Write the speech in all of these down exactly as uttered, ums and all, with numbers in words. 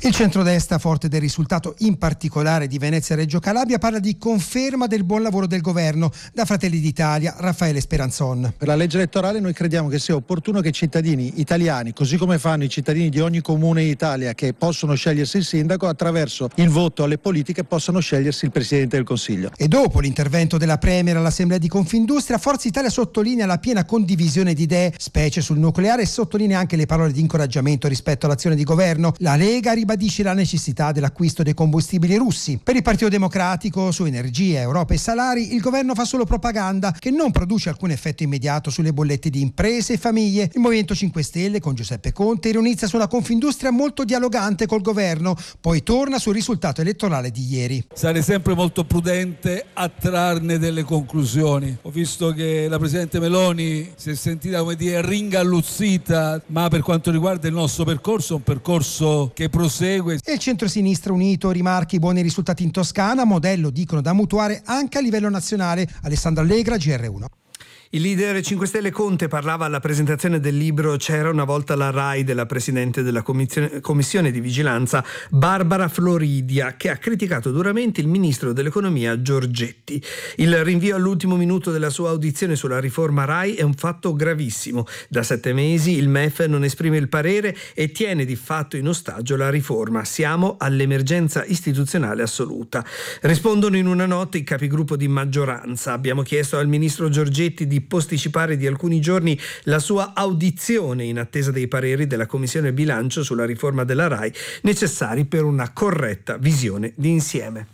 Il centrodestra, forte del risultato in particolare di Venezia e Reggio Calabria, parla di conferma del buon lavoro del governo. Da Fratelli d'Italia, Raffaele Speranzon. Per la legge elettorale noi crediamo che sia opportuno che i cittadini italiani, così come fanno i cittadini di ogni comune in Italia che possono scegliersi il sindaco, attraverso il voto alle politiche possano scegliersi il Presidente del Consiglio. E dopo l'intervento della Premier all'Assemblea di Confindustria, Forza Italia sottolinea la piena condivisione di idee, specie sul nucleare, e sottolinea anche le parole di incoraggiamento rispetto all'azione di governo. La Lega ribadisce la necessità dell'acquisto dei combustibili russi. Per il Partito Democratico, su energia, Europa e salari, il governo fa solo propaganda che non produce alcun effetto immediato sulle bollette di imprese e famiglie. Il Movimento cinque Stelle, con Giuseppe Conte, ironizza su una Confindustria molto dialogante col governo, poi torna sul risultato elettorale di ieri. Sarei sempre molto prudente a trarne delle conclusioni. Ho visto che la Presidente Meloni si è sentita, come dire, ringalluzzita, ma per quanto riguarda il nostro percorso, è un percorso che prosegue. E il centro-sinistra unito rimarca i buoni risultati in Toscana, modello dicono da mutuare anche a livello nazionale. Alessandra Allegra, G R uno. Il leader cinque Stelle Conte parlava alla presentazione del libro C'era una volta la RAI della Presidente della Commissione, Commissione di Vigilanza Barbara Floridia, che ha criticato duramente il Ministro dell'Economia Giorgetti. Il rinvio all'ultimo minuto della sua audizione sulla riforma RAI è un fatto gravissimo. Da sette mesi il M E F non esprime il parere e tiene di fatto in ostaggio la riforma. Siamo all'emergenza istituzionale assoluta. Rispondono in una notte i capigruppo di maggioranza. Abbiamo chiesto al Ministro Giorgetti di posticipare di alcuni giorni la sua audizione in attesa dei pareri della Commissione Bilancio sulla riforma della RAI, necessari per una corretta visione d'insieme.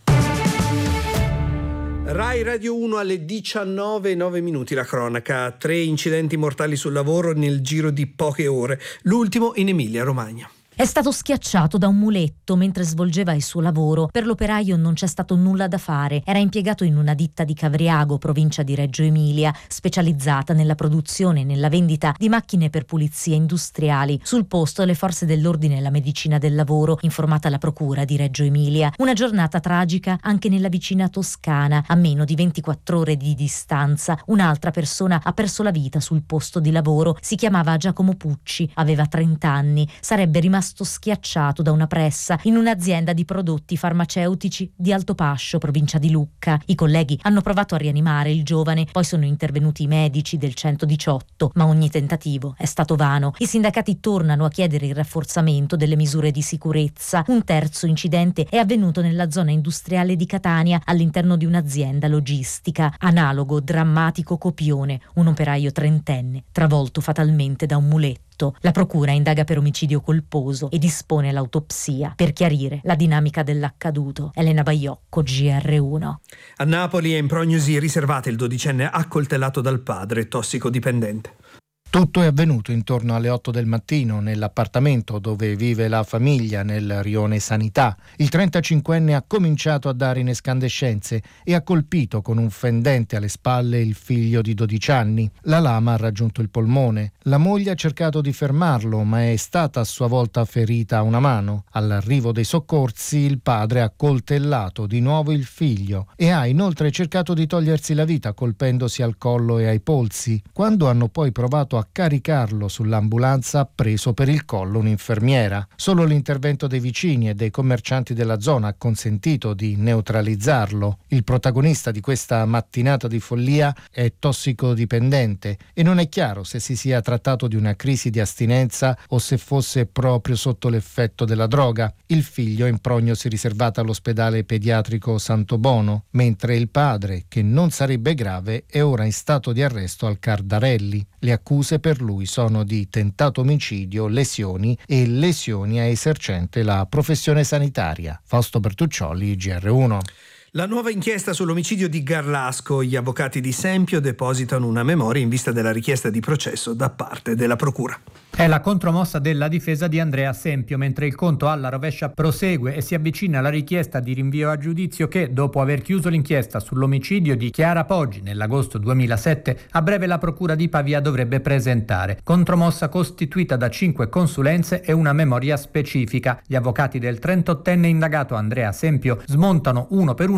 RAI Radio uno alle diciannove e nove minuti, la cronaca. Tre incidenti mortali sul lavoro nel giro di poche ore, l'ultimo in Emilia-Romagna. È stato schiacciato da un muletto mentre svolgeva il suo lavoro. Per l'operaio non c'è stato nulla da fare. Era impiegato in una ditta di Cavriago, provincia di Reggio Emilia, specializzata nella produzione e nella vendita di macchine per pulizie industriali. Sul posto le forze dell'ordine e la medicina del lavoro, informata la procura di Reggio Emilia. Una giornata tragica anche nella vicina Toscana. A meno di ventiquattro ore di distanza, un'altra persona ha perso la vita sul posto di lavoro. Si chiamava Giacomo Pucci, aveva trenta anni. Sarebbe rimasto schiacciato da una pressa in un'azienda di prodotti farmaceutici di Altopascio, provincia di Lucca. I colleghi hanno provato a rianimare il giovane, poi sono intervenuti i medici del centodiciotto, ma ogni tentativo è stato vano. I sindacati tornano a chiedere il rafforzamento delle misure di sicurezza. Un terzo incidente è avvenuto nella zona industriale di Catania, all'interno di un'azienda logistica. Analogo drammatico copione, un operaio trentenne travolto fatalmente da un muletto. La procura indaga per omicidio colposo e dispone l'autopsia per chiarire la dinamica dell'accaduto. Elena Baiocco, G R uno. A Napoli è in prognosi riservata il dodicenne accoltellato dal padre tossicodipendente. Tutto è avvenuto intorno alle otto del mattino nell'appartamento dove vive la famiglia nel rione Sanità. Il trentacinquenne ha cominciato a dare in escandescenze e ha colpito con un fendente alle spalle il figlio di dodici anni. La lama ha raggiunto il polmone. La moglie ha cercato di fermarlo, ma è stata a sua volta ferita a una mano. All'arrivo dei soccorsi il padre ha coltellato di nuovo il figlio e ha inoltre cercato di togliersi la vita colpendosi al collo e ai polsi. Quando hanno poi provato a caricarlo sull'ambulanza, ha preso per il collo un'infermiera. Solo l'intervento dei vicini e dei commercianti della zona ha consentito di neutralizzarlo. Il protagonista di questa mattinata di follia è tossicodipendente e non è chiaro se si sia trattato di una crisi di astinenza o se fosse proprio sotto l'effetto della droga. Il figlio è in prognosi riservata all'ospedale pediatrico Santo Bono, mentre il padre, che non sarebbe grave, è ora in stato di arresto al Cardarelli. Le accuse per lui sono di tentato omicidio, lesioni e lesioni a esercente la professione sanitaria. Fausto Bertuccioli, G R uno. La nuova inchiesta sull'omicidio di Garlasco. Gli avvocati di Sempio depositano una memoria in vista della richiesta di processo da parte della procura. È la contromossa della difesa di Andrea Sempio, mentre il conto alla rovescia prosegue e si avvicina alla richiesta di rinvio a giudizio che, dopo aver chiuso l'inchiesta sull'omicidio di Chiara Poggi nell'agosto duemilasette, a breve la procura di Pavia dovrebbe presentare. Contromossa costituita da cinque consulenze e una memoria specifica. Gli avvocati del trentottenne indagato Andrea Sempio smontano uno per uno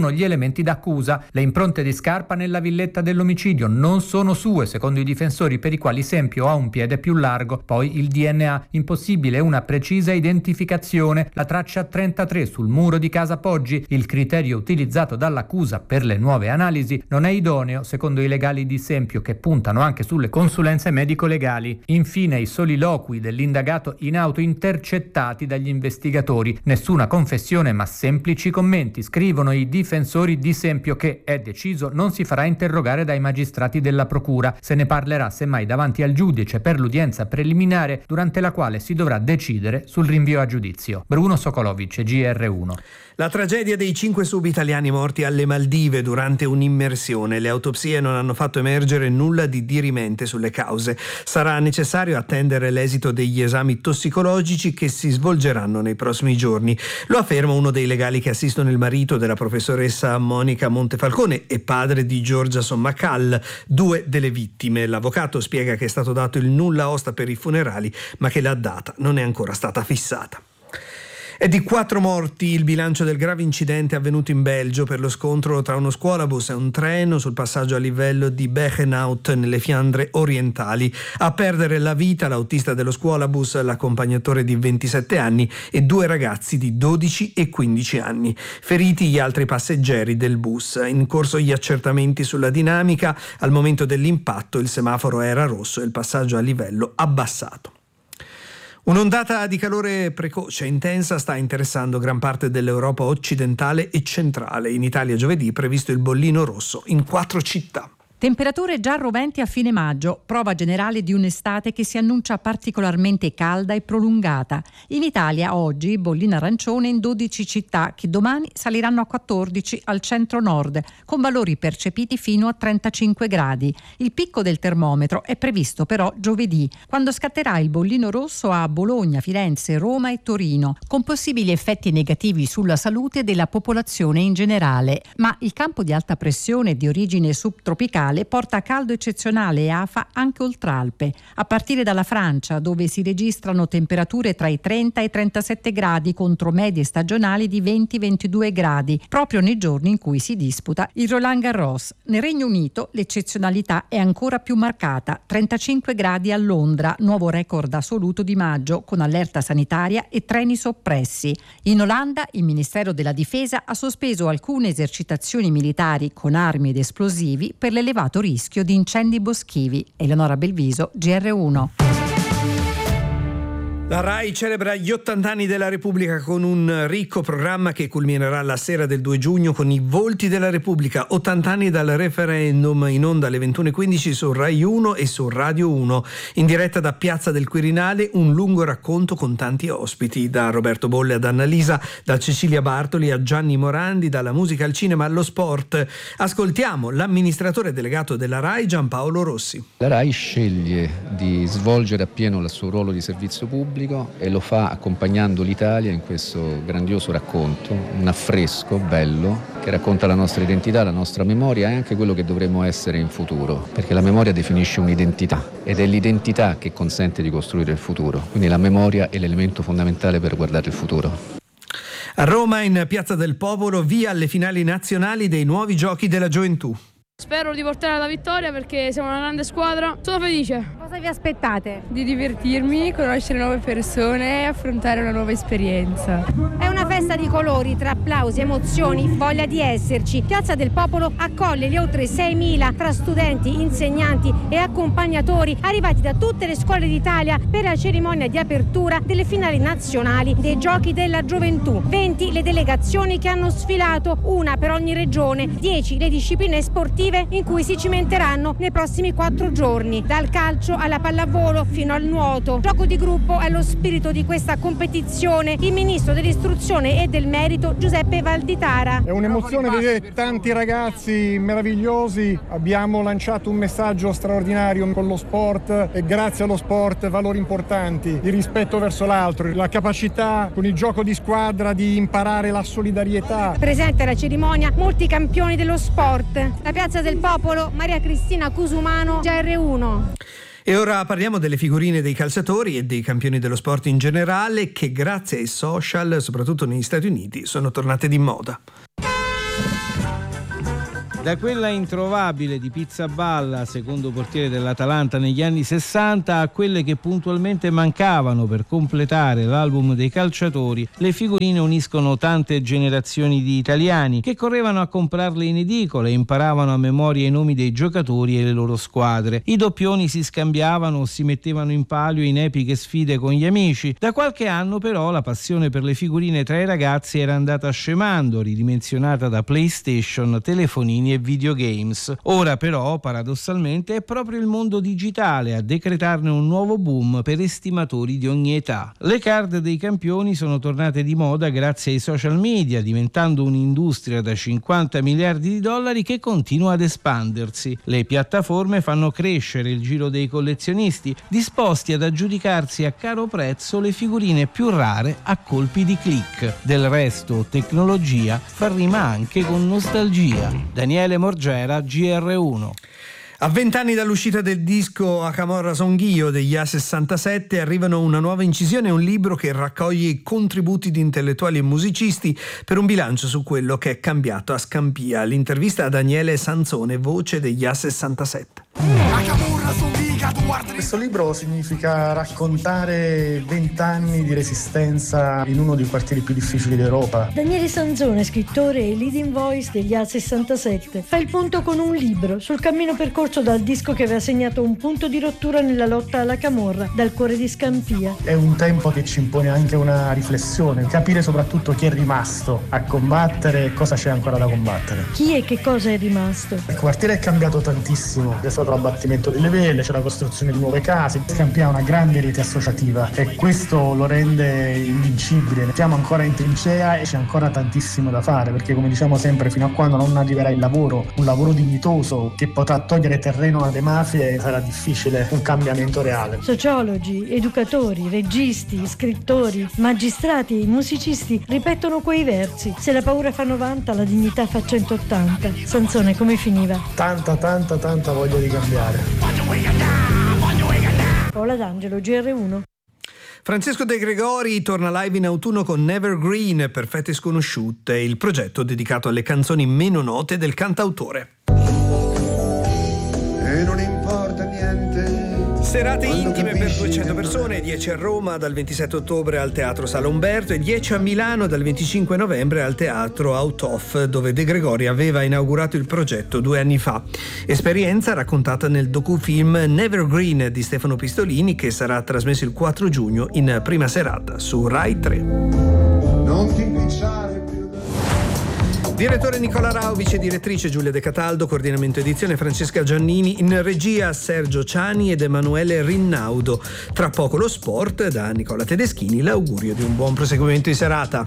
Bruno gli elementi d'accusa. Le impronte di scarpa nella villetta dell'omicidio non sono sue, secondo i difensori, per i quali Sempio ha un piede più largo. Poi il D N A, impossibile una precisa identificazione. La traccia trentatré sul muro di casa Poggi, il criterio utilizzato dall'accusa per le nuove analisi, non è idoneo, secondo i legali di Sempio, che puntano anche sulle consulenze medico-legali. Infine i soliloqui dell'indagato in auto intercettati dagli investigatori. Nessuna confessione ma semplici commenti, scrivono i difensori di Sempio, che è deciso non si farà interrogare dai magistrati della procura. Se ne parlerà semmai davanti al giudice per l'udienza preliminare, durante la quale si dovrà decidere sul rinvio a giudizio. Bruno Sokolovic, G R uno. La tragedia dei cinque subitaliani morti alle Maldive durante un'immersione. Le autopsie non hanno fatto emergere nulla di dirimente sulle cause. Sarà necessario attendere l'esito degli esami tossicologici che si svolgeranno nei prossimi giorni. Lo afferma uno dei legali che assistono il marito della professoressa Monica Montefalcone e padre di Giorgia Sommacal, due delle vittime. L'avvocato spiega che è stato dato il nulla osta per i funerali, ma che la data non è ancora stata fissata. È di quattro morti il bilancio del grave incidente avvenuto in Belgio per lo scontro tra uno scuolabus e un treno sul passaggio a livello di Begenhout nelle Fiandre orientali. A perdere la vita l'autista dello scuolabus, l'accompagnatore di ventisette anni e due ragazzi di dodici e quindici anni. Feriti gli altri passeggeri del bus. In corso gli accertamenti sulla dinamica. Al momento dell'impatto il semaforo era rosso e il passaggio a livello abbassato. Un'ondata di calore precoce e intensa sta interessando gran parte dell'Europa occidentale e centrale. In Italia giovedì è previsto il bollino rosso in quattro città. Temperature già roventi a fine maggio, prova generale di un'estate che si annuncia particolarmente calda e prolungata. In Italia oggi bollino arancione in dodici città, che domani saliranno a quattordici al centro-nord, con valori percepiti fino a trentacinque gradi. Il picco del termometro è previsto però giovedì, quando scatterà il bollino rosso a Bologna, Firenze, Roma e Torino, con possibili effetti negativi sulla salute della popolazione in generale. Ma il campo di alta pressione di origine subtropicale porta a caldo eccezionale e afa anche oltralpe, a partire dalla Francia, dove si registrano temperature tra i trenta e i trentasette gradi contro medie stagionali di venti ventidue gradi, proprio nei giorni in cui si disputa il Roland Garros. Nel Regno Unito l'eccezionalità è ancora più marcata, trentacinque gradi a Londra, nuovo record assoluto di maggio, con allerta sanitaria e treni soppressi. In Olanda il Ministero della Difesa ha sospeso alcune esercitazioni militari con armi ed esplosivi per l'elevato rischio di incendi boschivi. Eleonora Belviso, G R uno. La RAI celebra gli ottanta anni della Repubblica con un ricco programma che culminerà la sera del due giugno con i Volti della Repubblica. ottanta anni dal referendum, in onda alle ventuno e quindici su Rai uno e su Radio uno. In diretta da Piazza del Quirinale, un lungo racconto con tanti ospiti, da Roberto Bolle ad Annalisa, da Cecilia Bartoli a Gianni Morandi, dalla musica al cinema allo sport. Ascoltiamo l'amministratore delegato della RAI, Giampaolo Rossi. La RAI sceglie di svolgere appieno il suo ruolo di servizio pubblico e lo fa accompagnando l'Italia in questo grandioso racconto, un affresco bello che racconta la nostra identità, la nostra memoria e anche quello che dovremo essere in futuro, perché la memoria definisce un'identità ed è l'identità che consente di costruire il futuro, quindi la memoria è l'elemento fondamentale per guardare il futuro. A Roma, in Piazza del Popolo, via alle finali nazionali dei nuovi giochi della gioventù. Spero di portare la vittoria perché siamo una grande squadra. Sono felice. Cosa vi aspettate? Di divertirmi, conoscere nuove persone e affrontare una nuova esperienza. È una festa di colori, tra applausi, emozioni, voglia di esserci. Piazza del Popolo accoglie gli oltre seimila tra studenti, insegnanti e accompagnatori arrivati da tutte le scuole d'Italia per la cerimonia di apertura delle finali nazionali dei Giochi della Gioventù. venti le delegazioni che hanno sfilato, una per ogni regione, dieci le discipline sportive in cui si cimenteranno nei prossimi quattro giorni, dal calcio alla pallavolo fino al nuoto. Gioco di gruppo è lo spirito di questa competizione. Il ministro dell'istruzione e del merito Giuseppe Valditara. È un'emozione vedere tanti ragazzi meravigliosi. Abbiamo lanciato un messaggio straordinario con lo sport e grazie allo sport valori importanti, il rispetto verso l'altro, la capacità con il gioco di squadra di imparare la solidarietà. Presente alla cerimonia molti campioni dello sport. La Piazza del Popolo, Maria Cristina Cusumano, G R uno. E ora parliamo delle figurine dei calciatori e dei campioni dello sport in generale, che grazie ai social, soprattutto negli Stati Uniti, sono tornate di moda. Da quella introvabile di Pizzaballa, secondo portiere dell'Atalanta negli anni sessanta, a quelle che puntualmente mancavano per completare l'album dei calciatori, le figurine uniscono tante generazioni di italiani che correvano a comprarle in edicola e imparavano a memoria i nomi dei giocatori e le loro squadre. I doppioni si scambiavano o si mettevano in palio in epiche sfide con gli amici. Da qualche anno però la passione per le figurine tra i ragazzi era andata scemando, ridimensionata da PlayStation, telefonini e videogames. Ora però, paradossalmente, è proprio il mondo digitale a decretarne un nuovo boom per estimatori di ogni età. Le card dei campioni sono tornate di moda grazie ai social media, diventando un'industria da cinquanta miliardi di dollari che continua ad espandersi. Le piattaforme fanno crescere il giro dei collezionisti, disposti ad aggiudicarsi a caro prezzo le figurine più rare a colpi di click. Del resto, tecnologia fa rima anche con nostalgia. Daniele Morgera, G R uno. A vent'anni dall'uscita del disco A Camorra Songhio degli A sessantasette arrivano una nuova incisione e un libro che raccoglie i contributi di intellettuali e musicisti per un bilancio su quello che è cambiato a Scampia. L'intervista a Daniele Sanzone, voce degli A sessantasette. Questo libro significa raccontare vent'anni di resistenza in uno dei quartieri più difficili d'Europa. Daniele Sanzone, scrittore e leading voice degli A sessantasette, fa il punto con un libro sul cammino percorso dal disco che aveva segnato un punto di rottura nella lotta alla camorra, dal cuore di Scampia. È un tempo che ci impone anche una riflessione, capire soprattutto chi è rimasto a combattere e cosa c'è ancora da combattere. Chi e che cosa è rimasto? Il quartiere è cambiato tantissimo, c'è stato l'abbattimento delle vele, c'è la costruzione di nuove case. Scampia ha una grande rete associativa e questo lo rende invincibile. Siamo ancora in trincea e c'è ancora tantissimo da fare, perché come diciamo sempre, fino a quando non arriverà il lavoro, un lavoro dignitoso che potrà togliere terreno alle mafie, sarà difficile un cambiamento reale. Sociologi, educatori, registi, scrittori, magistrati e musicisti ripetono quei versi: se la paura fa novanta, la dignità fa centottanta. Sanzone, come finiva? Tanta, tanta, tanta voglia di cambiare. Paola D'Angelo, G R uno. Francesco De Gregori torna live in autunno con Nevergreen, Perfette Sconosciute, il progetto dedicato alle canzoni meno note del cantautore. E non importa niente. Serate intime per duecento persone, dieci a Roma dal ventisette ottobre al Teatro Sala Umberto e dieci a Milano dal venticinque novembre al Teatro Out Of, dove De Gregori aveva inaugurato il progetto due anni fa. Esperienza raccontata nel docufilm Nevergreen di Stefano Pistolini, che sarà trasmesso il quattro giugno in prima serata su Rai tre. Non ti impicciare più. Direttore Nicola Rao, vice direttrice Giulia De Cataldo, coordinamento edizione Francesca Giannini, in regia Sergio Ciani ed Emanuele Rinnaudo. Tra poco lo sport, da Nicola Tedeschini l'augurio di un buon proseguimento di serata.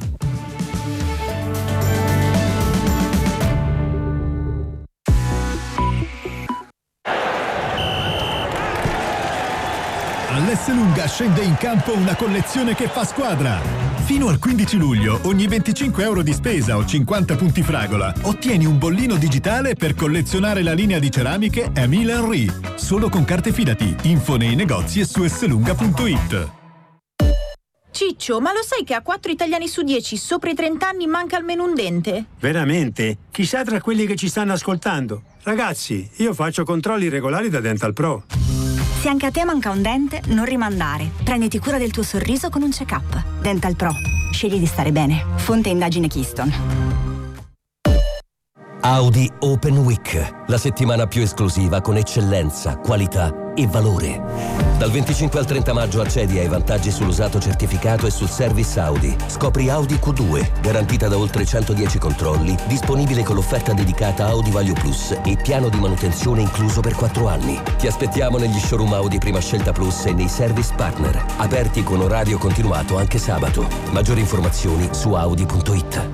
All'Esselunga scende in campo una collezione che fa squadra. Fino al quindici luglio, ogni venticinque euro di spesa o cinquanta punti fragola, ottieni un bollino digitale per collezionare la linea di ceramiche Emile Henry. Solo con carte Fidati. Info nei negozi e su esselunga punto it. Ciccio, ma lo sai che a quattro italiani su dieci sopra i trenta anni manca almeno un dente? Veramente? Chissà tra quelli che ci stanno ascoltando. Ragazzi, io faccio controlli regolari da Dental Pro. Se anche a te manca un dente, non rimandare. Prenditi cura del tuo sorriso con un check-up. Dental Pro. Scegli di stare bene. Fonte indagine Keystone. Audi Open Week, la settimana più esclusiva con eccellenza, qualità e valore. Dal venticinque al trenta maggio accedi ai vantaggi sull'usato certificato e sul service Audi. Scopri Audi Q due, garantita da oltre centodieci controlli, disponibile con l'offerta dedicata Audi Value Plus e piano di manutenzione incluso per quattro anni. Ti aspettiamo negli showroom Audi Prima Scelta Plus e nei service partner, aperti con orario continuato anche sabato. Maggiori informazioni su audi punto it.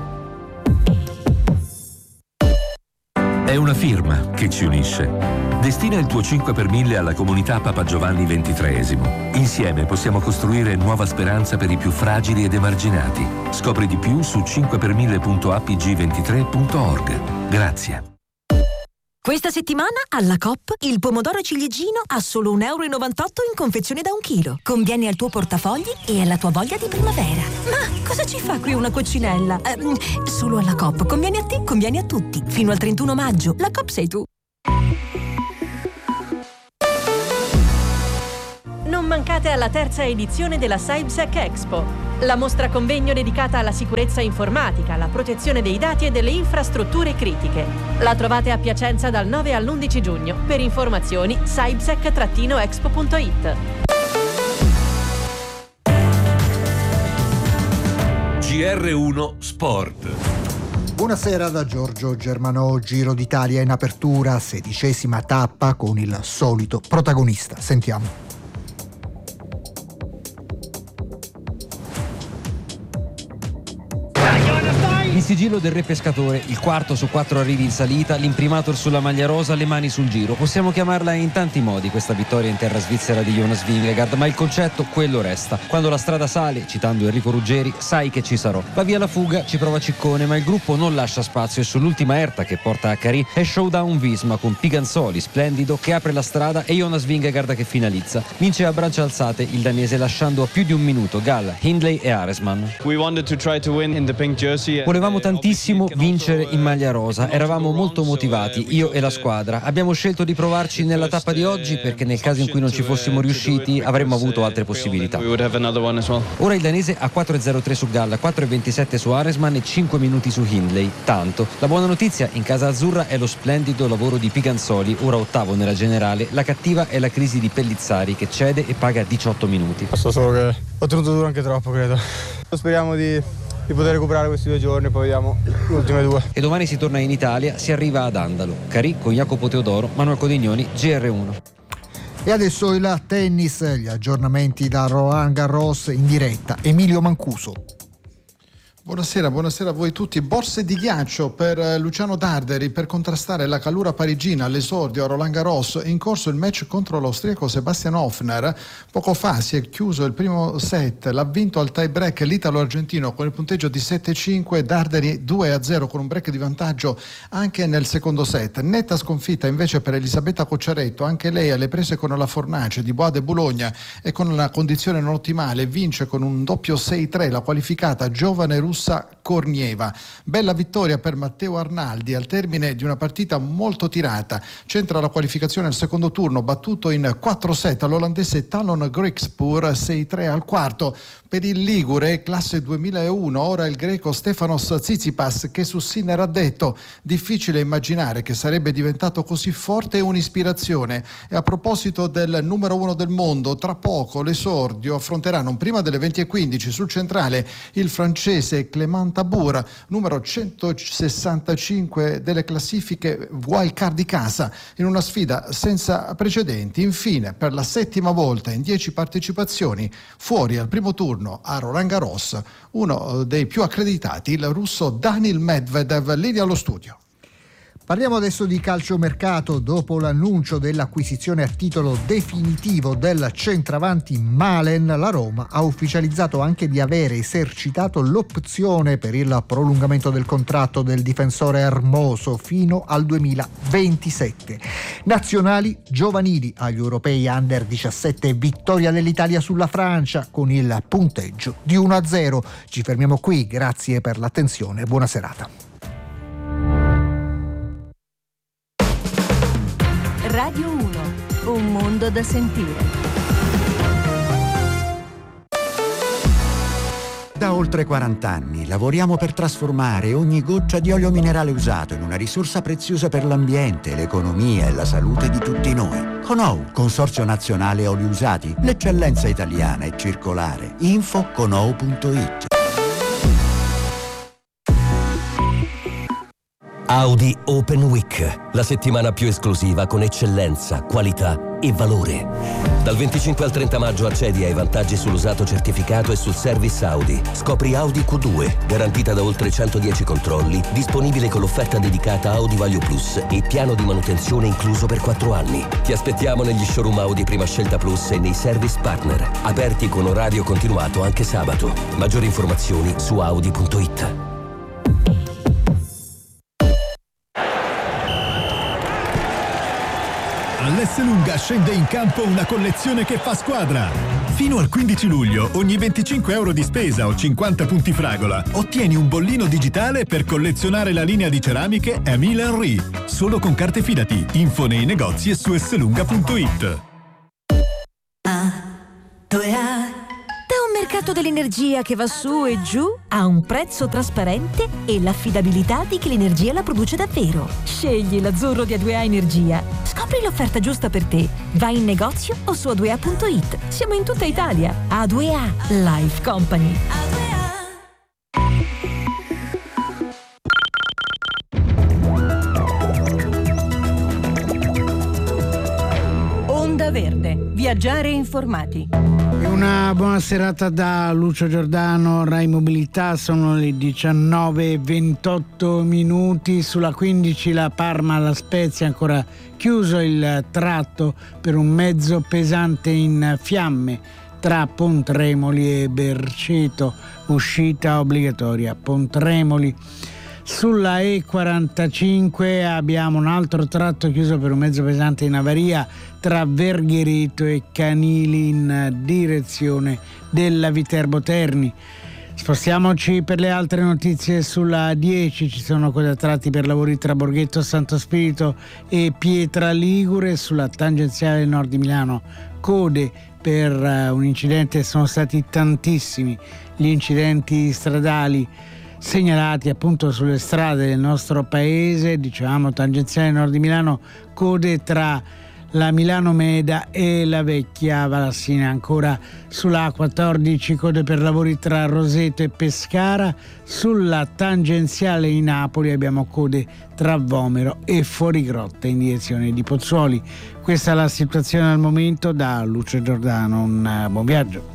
È una firma che ci unisce. Destina il tuo cinque per mille alla comunità Papa Giovanni ventitreesimo. Insieme possiamo costruire nuova speranza per i più fragili ed emarginati. Scopri di più su cinque per mille punto a p g ventitré punto org. Grazie. Questa settimana alla Coop il pomodoro ciliegino a solo un euro e novantotto in confezione da un chilo. Conviene al tuo portafogli e alla tua voglia di primavera. Ma cosa ci fa qui una coccinella? Eh, solo alla Coop. Conviene a te, conviene a tutti. Fino al trentuno maggio. La Coop sei tu. Non mancate alla terza edizione della SaibSec Expo, la mostra convegno dedicata alla sicurezza informatica, alla protezione dei dati e delle infrastrutture critiche. La trovate a Piacenza dal nove all'undici giugno. Per informazioni saibsec expo punto it. G R uno Sport. Buonasera da Giorgio Germanò. Giro d'Italia in apertura, sedicesima tappa con il solito protagonista. Sentiamo. Il sigillo del re pescatore, il quarto su quattro arrivi in salita, l'imprimatur sulla maglia rosa, le mani sul giro. Possiamo chiamarla in tanti modi questa vittoria in terra svizzera di Jonas Vingegaard, ma il concetto quello resta. Quando la strada sale, citando Enrico Ruggeri, sai che ci sarò. Va via la fuga, ci prova Ciccone, ma il gruppo non lascia spazio e sull'ultima erta che porta a Carì è Showdown Visma con Piganzoli splendido che apre la strada e Jonas Vingegaard che finalizza. Vince a braccia alzate il danese lasciando a più di un minuto Gall, Hindley e Aresman. We wanted to try to win in the pink jersey. Volevamo tantissimo vincere in maglia rosa, eravamo molto motivati, io e la squadra. Abbiamo scelto di provarci nella tappa di oggi perché nel caso in cui non ci fossimo riusciti avremmo avuto altre possibilità. Ora il danese ha quattro e zero tre su Gall, quattro e ventisette su Aresman e cinque minuti su Hindley. Tanto. La buona notizia in casa azzurra è lo splendido lavoro di Piganzoli, ora ottavo nella generale. La cattiva è la crisi di Pellizzari che cede e paga diciotto minuti. Basta solo che ho tenuto duro anche troppo, credo. Speriamo di di poter recuperare questi due giorni, poi vediamo le ultime due. E domani si torna in Italia, si arriva ad Andalo. Carì con Jacopo Teodoro, Manuel Codignoni, G R uno. E adesso il tennis, gli aggiornamenti da Roland Garros in diretta. Emilio Mancuso. Buonasera, buonasera a voi tutti. Borse di ghiaccio per Luciano Darderi per contrastare la calura parigina all'esordio a Roland Garros. È in corso il match contro l'austriaco Sebastian Hofner. Poco fa si è chiuso il primo set, l'ha vinto al tie break l'italo-argentino con il punteggio di sette a cinque, Darderi due a zero con un break di vantaggio anche nel secondo set. Netta sconfitta invece per Elisabetta Cocciaretto, anche lei alle prese con la fornace di Bois de Boulogne e con una condizione non ottimale vince con un doppio sei tre la qualificata giovane russa Kornieva. Bella vittoria per Matteo Arnaldi al termine di una partita molto tirata. C'entra la qualificazione al secondo turno, battuto in quattro set all'olandese Talon Grigspur sei tre al quarto. Per il ligure, classe duemilauno, ora il greco Stefanos Tsitsipas che su Sinner ha detto: difficile immaginare che sarebbe diventato così forte e un'ispirazione. E a proposito del numero uno del mondo, tra poco l'esordio affronterà non prima delle venti e quindici sul centrale il francese Clément Tabour, numero centosessantacinque delle classifiche wild card di casa, in una sfida senza precedenti. Infine, per la settima volta in dieci partecipazioni, fuori al primo turno a Roland Garros, uno dei più accreditati, il russo Daniil Medvedev, linea allo studio. Parliamo adesso di calciomercato. Dopo l'annuncio dell'acquisizione a titolo definitivo del centravanti Malen, la Roma ha ufficializzato anche di avere esercitato l'opzione per il prolungamento del contratto del difensore Hermoso fino al duemilaventisette. Nazionali giovanili agli europei under diciassette, vittoria dell'Italia sulla Francia con il punteggio di uno a zero. Ci fermiamo qui, grazie per l'attenzione e buona serata. Radio uno, un mondo da sentire. Da oltre quaranta anni lavoriamo per trasformare ogni goccia di olio minerale usato in una risorsa preziosa per l'ambiente, l'economia e la salute di tutti noi. Conou, Consorzio Nazionale Oli Usati, l'eccellenza italiana e circolare. Info conou punto it. Audi Open Week, la settimana più esclusiva con eccellenza, qualità e valore. Dal venticinque al trenta maggio accedi ai vantaggi sull'usato certificato e sul service Audi. Scopri Audi Q due, garantita da oltre centodieci controlli, disponibile con l'offerta dedicata Audi Value Plus e piano di manutenzione incluso per quattro anni. Ti aspettiamo negli showroom Audi Prima Scelta Plus e nei service partner, aperti con orario continuato anche sabato. Maggiori informazioni su audi punto it. all'Esselunga scende in campo una collezione che fa squadra. Fino al quindici luglio, ogni venticinque euro di spesa o cinquanta punti fragola, ottieni un bollino digitale per collezionare la linea di ceramiche Emile Henry. Solo con carte Fidati. Info nei negozi e su esselunga punto it. Da un mercato dell'energia che va su e giù a un prezzo trasparente e l'affidabilità di chi l'energia la produce davvero. Scegli l'azzurro di A due A Energia. Scopri l'offerta giusta per te. Vai in negozio o su a due a punto it. Siamo in tutta Italia. A due A Life Company. Onda Verde. Viaggiare informati. Una buona serata da Lucio Giordano, Rai Mobilità. Sono le diciannove e ventotto minuti. Sulla quindici la Parma alla Spezia, ancora chiuso il tratto per un mezzo pesante in fiamme tra Pontremoli e Berceto, uscita obbligatoria Pontremoli. Sulla E quarantacinque abbiamo un altro tratto chiuso per un mezzo pesante in avaria tra Verghereto e Canili in direzione della Viterbo Terni. Spostiamoci per le altre notizie. Sulla dieci ci sono code a tratti per lavori tra Borghetto Santo Spirito e Pietra Ligure. Sulla tangenziale nord di Milano code per un incidente, sono stati tantissimi gli incidenti stradali segnalati appunto sulle strade del nostro paese. Dicevamo tangenziale nord di Milano, code tra la Milano Meda e la vecchia Valassina. Ancora sulla A quattordici code per lavori tra Roseto e Pescara. Sulla tangenziale in Napoli abbiamo code tra Vomero e Fuorigrotta in direzione di Pozzuoli. Questa è la situazione al momento. Da Lucio Giordano un buon viaggio.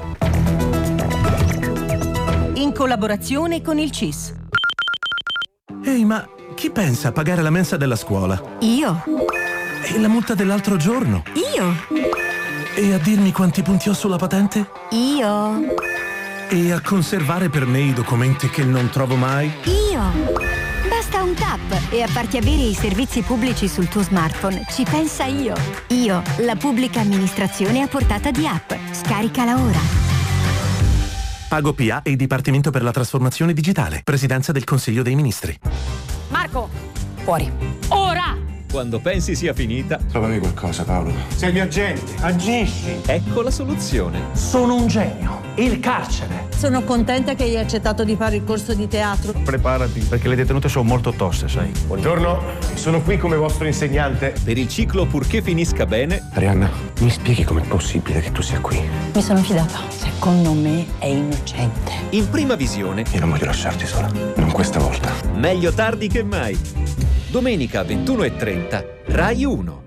In collaborazione con il C I S. Ehi, ma chi pensa a pagare la mensa della scuola? Io. E la multa dell'altro giorno? Io. E a dirmi quanti punti ho sulla patente? Io. E a conservare per me i documenti che non trovo mai? Io. Basta un tap e a farti avere i servizi pubblici sul tuo smartphone. Ci pensa Io. Io, la pubblica amministrazione a portata di app. Scaricala ora. Pago P A e Dipartimento per la Trasformazione Digitale. Presidenza del Consiglio dei Ministri. Marco, fuori. Ora! Quando pensi sia finita, trovami qualcosa, Paolo. Sei il mio agente, agisci. Ecco la soluzione. Sono un genio. Il carcere. Sono contenta che hai accettato di fare il corso di teatro. Preparati, perché le detenute sono molto toste, sai. Buongiorno, sono qui come vostro insegnante. Per il ciclo Purché finisca bene. Arianna, mi spieghi com'è possibile che tu sia qui? Mi sono fidata. Secondo me è innocente. In prima visione. Io non voglio lasciarti sola. Non questa volta. Meglio tardi che mai. Domenica ventuno e trenta, Rai uno.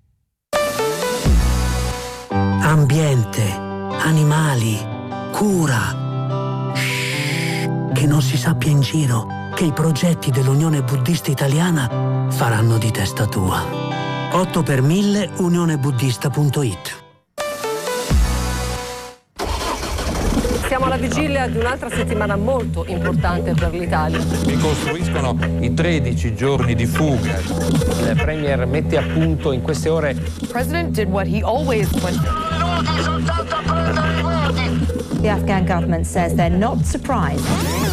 Ambiente, animali, cura. Shhh, che non si sappia in giro che i progetti dell'Unione Buddista Italiana faranno di testa tua. otto per mille unione buddista punto it. Siamo alla vigilia di un'altra settimana molto importante per l'Italia. Ricostruiscono i tredici giorni di fuga. Il Premier mette a punto in queste ore. The President did what he always went. The Afghan government says they're not surprised.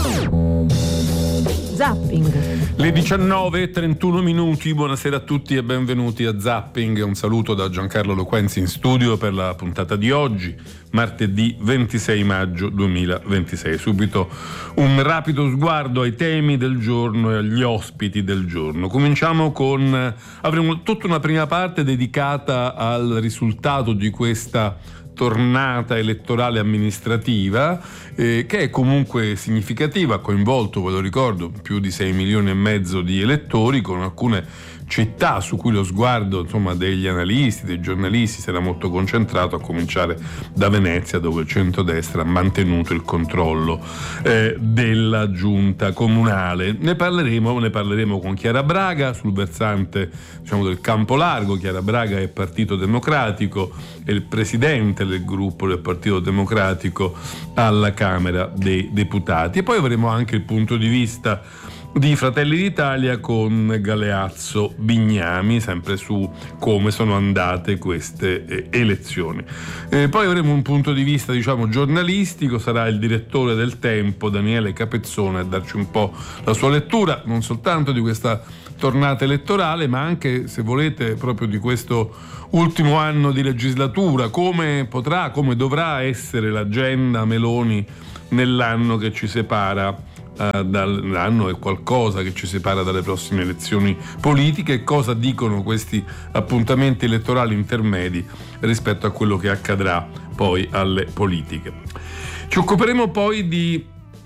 Zapping. Le diciannove e trentuno minuti, buonasera a tutti e benvenuti a Zapping. Un saluto da Giancarlo Loquenzi in studio per la puntata di oggi, martedì ventisei maggio duemilaventisei. Subito un rapido sguardo ai temi del giorno e agli ospiti del giorno. Cominciamo con, avremo tutta una prima parte dedicata al risultato di questa tornata elettorale amministrativa, eh, che è comunque significativa, ha coinvolto, ve lo ricordo, più di sei milioni e mezzo di elettori, con alcune città su cui lo sguardo, insomma, degli analisti, dei giornalisti si era molto concentrato, a cominciare da Venezia, dove il centrodestra ha mantenuto il controllo eh, della giunta comunale. Ne parleremo, ne parleremo con Chiara Braga sul versante, diciamo, del campo largo. Chiara Braga è Partito Democratico, è il presidente del gruppo del Partito Democratico alla Camera dei Deputati. E poi avremo anche il punto di vista di Fratelli d'Italia con Galeazzo Bignami, sempre su come sono andate queste eh, elezioni. Eh, poi avremo un punto di vista, diciamo, giornalistico, sarà il direttore del Tempo, Daniele Capezzone, a darci un po' la sua lettura, non soltanto di questa tornata elettorale, ma anche, se volete, proprio di questo ultimo anno di legislatura, come potrà, come dovrà essere l'agenda Meloni nell'anno che ci separa. Uh, dall'anno è qualcosa che ci separa dalle prossime elezioni politiche, e cosa dicono questi appuntamenti elettorali intermedi rispetto a quello che accadrà poi alle politiche. Ci occuperemo poi di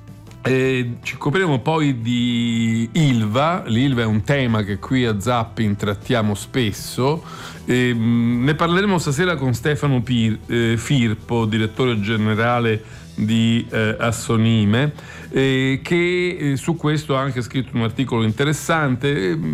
eh, ci occuperemo poi di Ilva. L'Ilva è un tema che qui a Zapping trattiamo spesso. E, mh, ne parleremo stasera con Stefano Pir, eh, Firpo, direttore generale di eh, Assonime, eh, che eh, su questo ha anche scritto un articolo interessante, eh,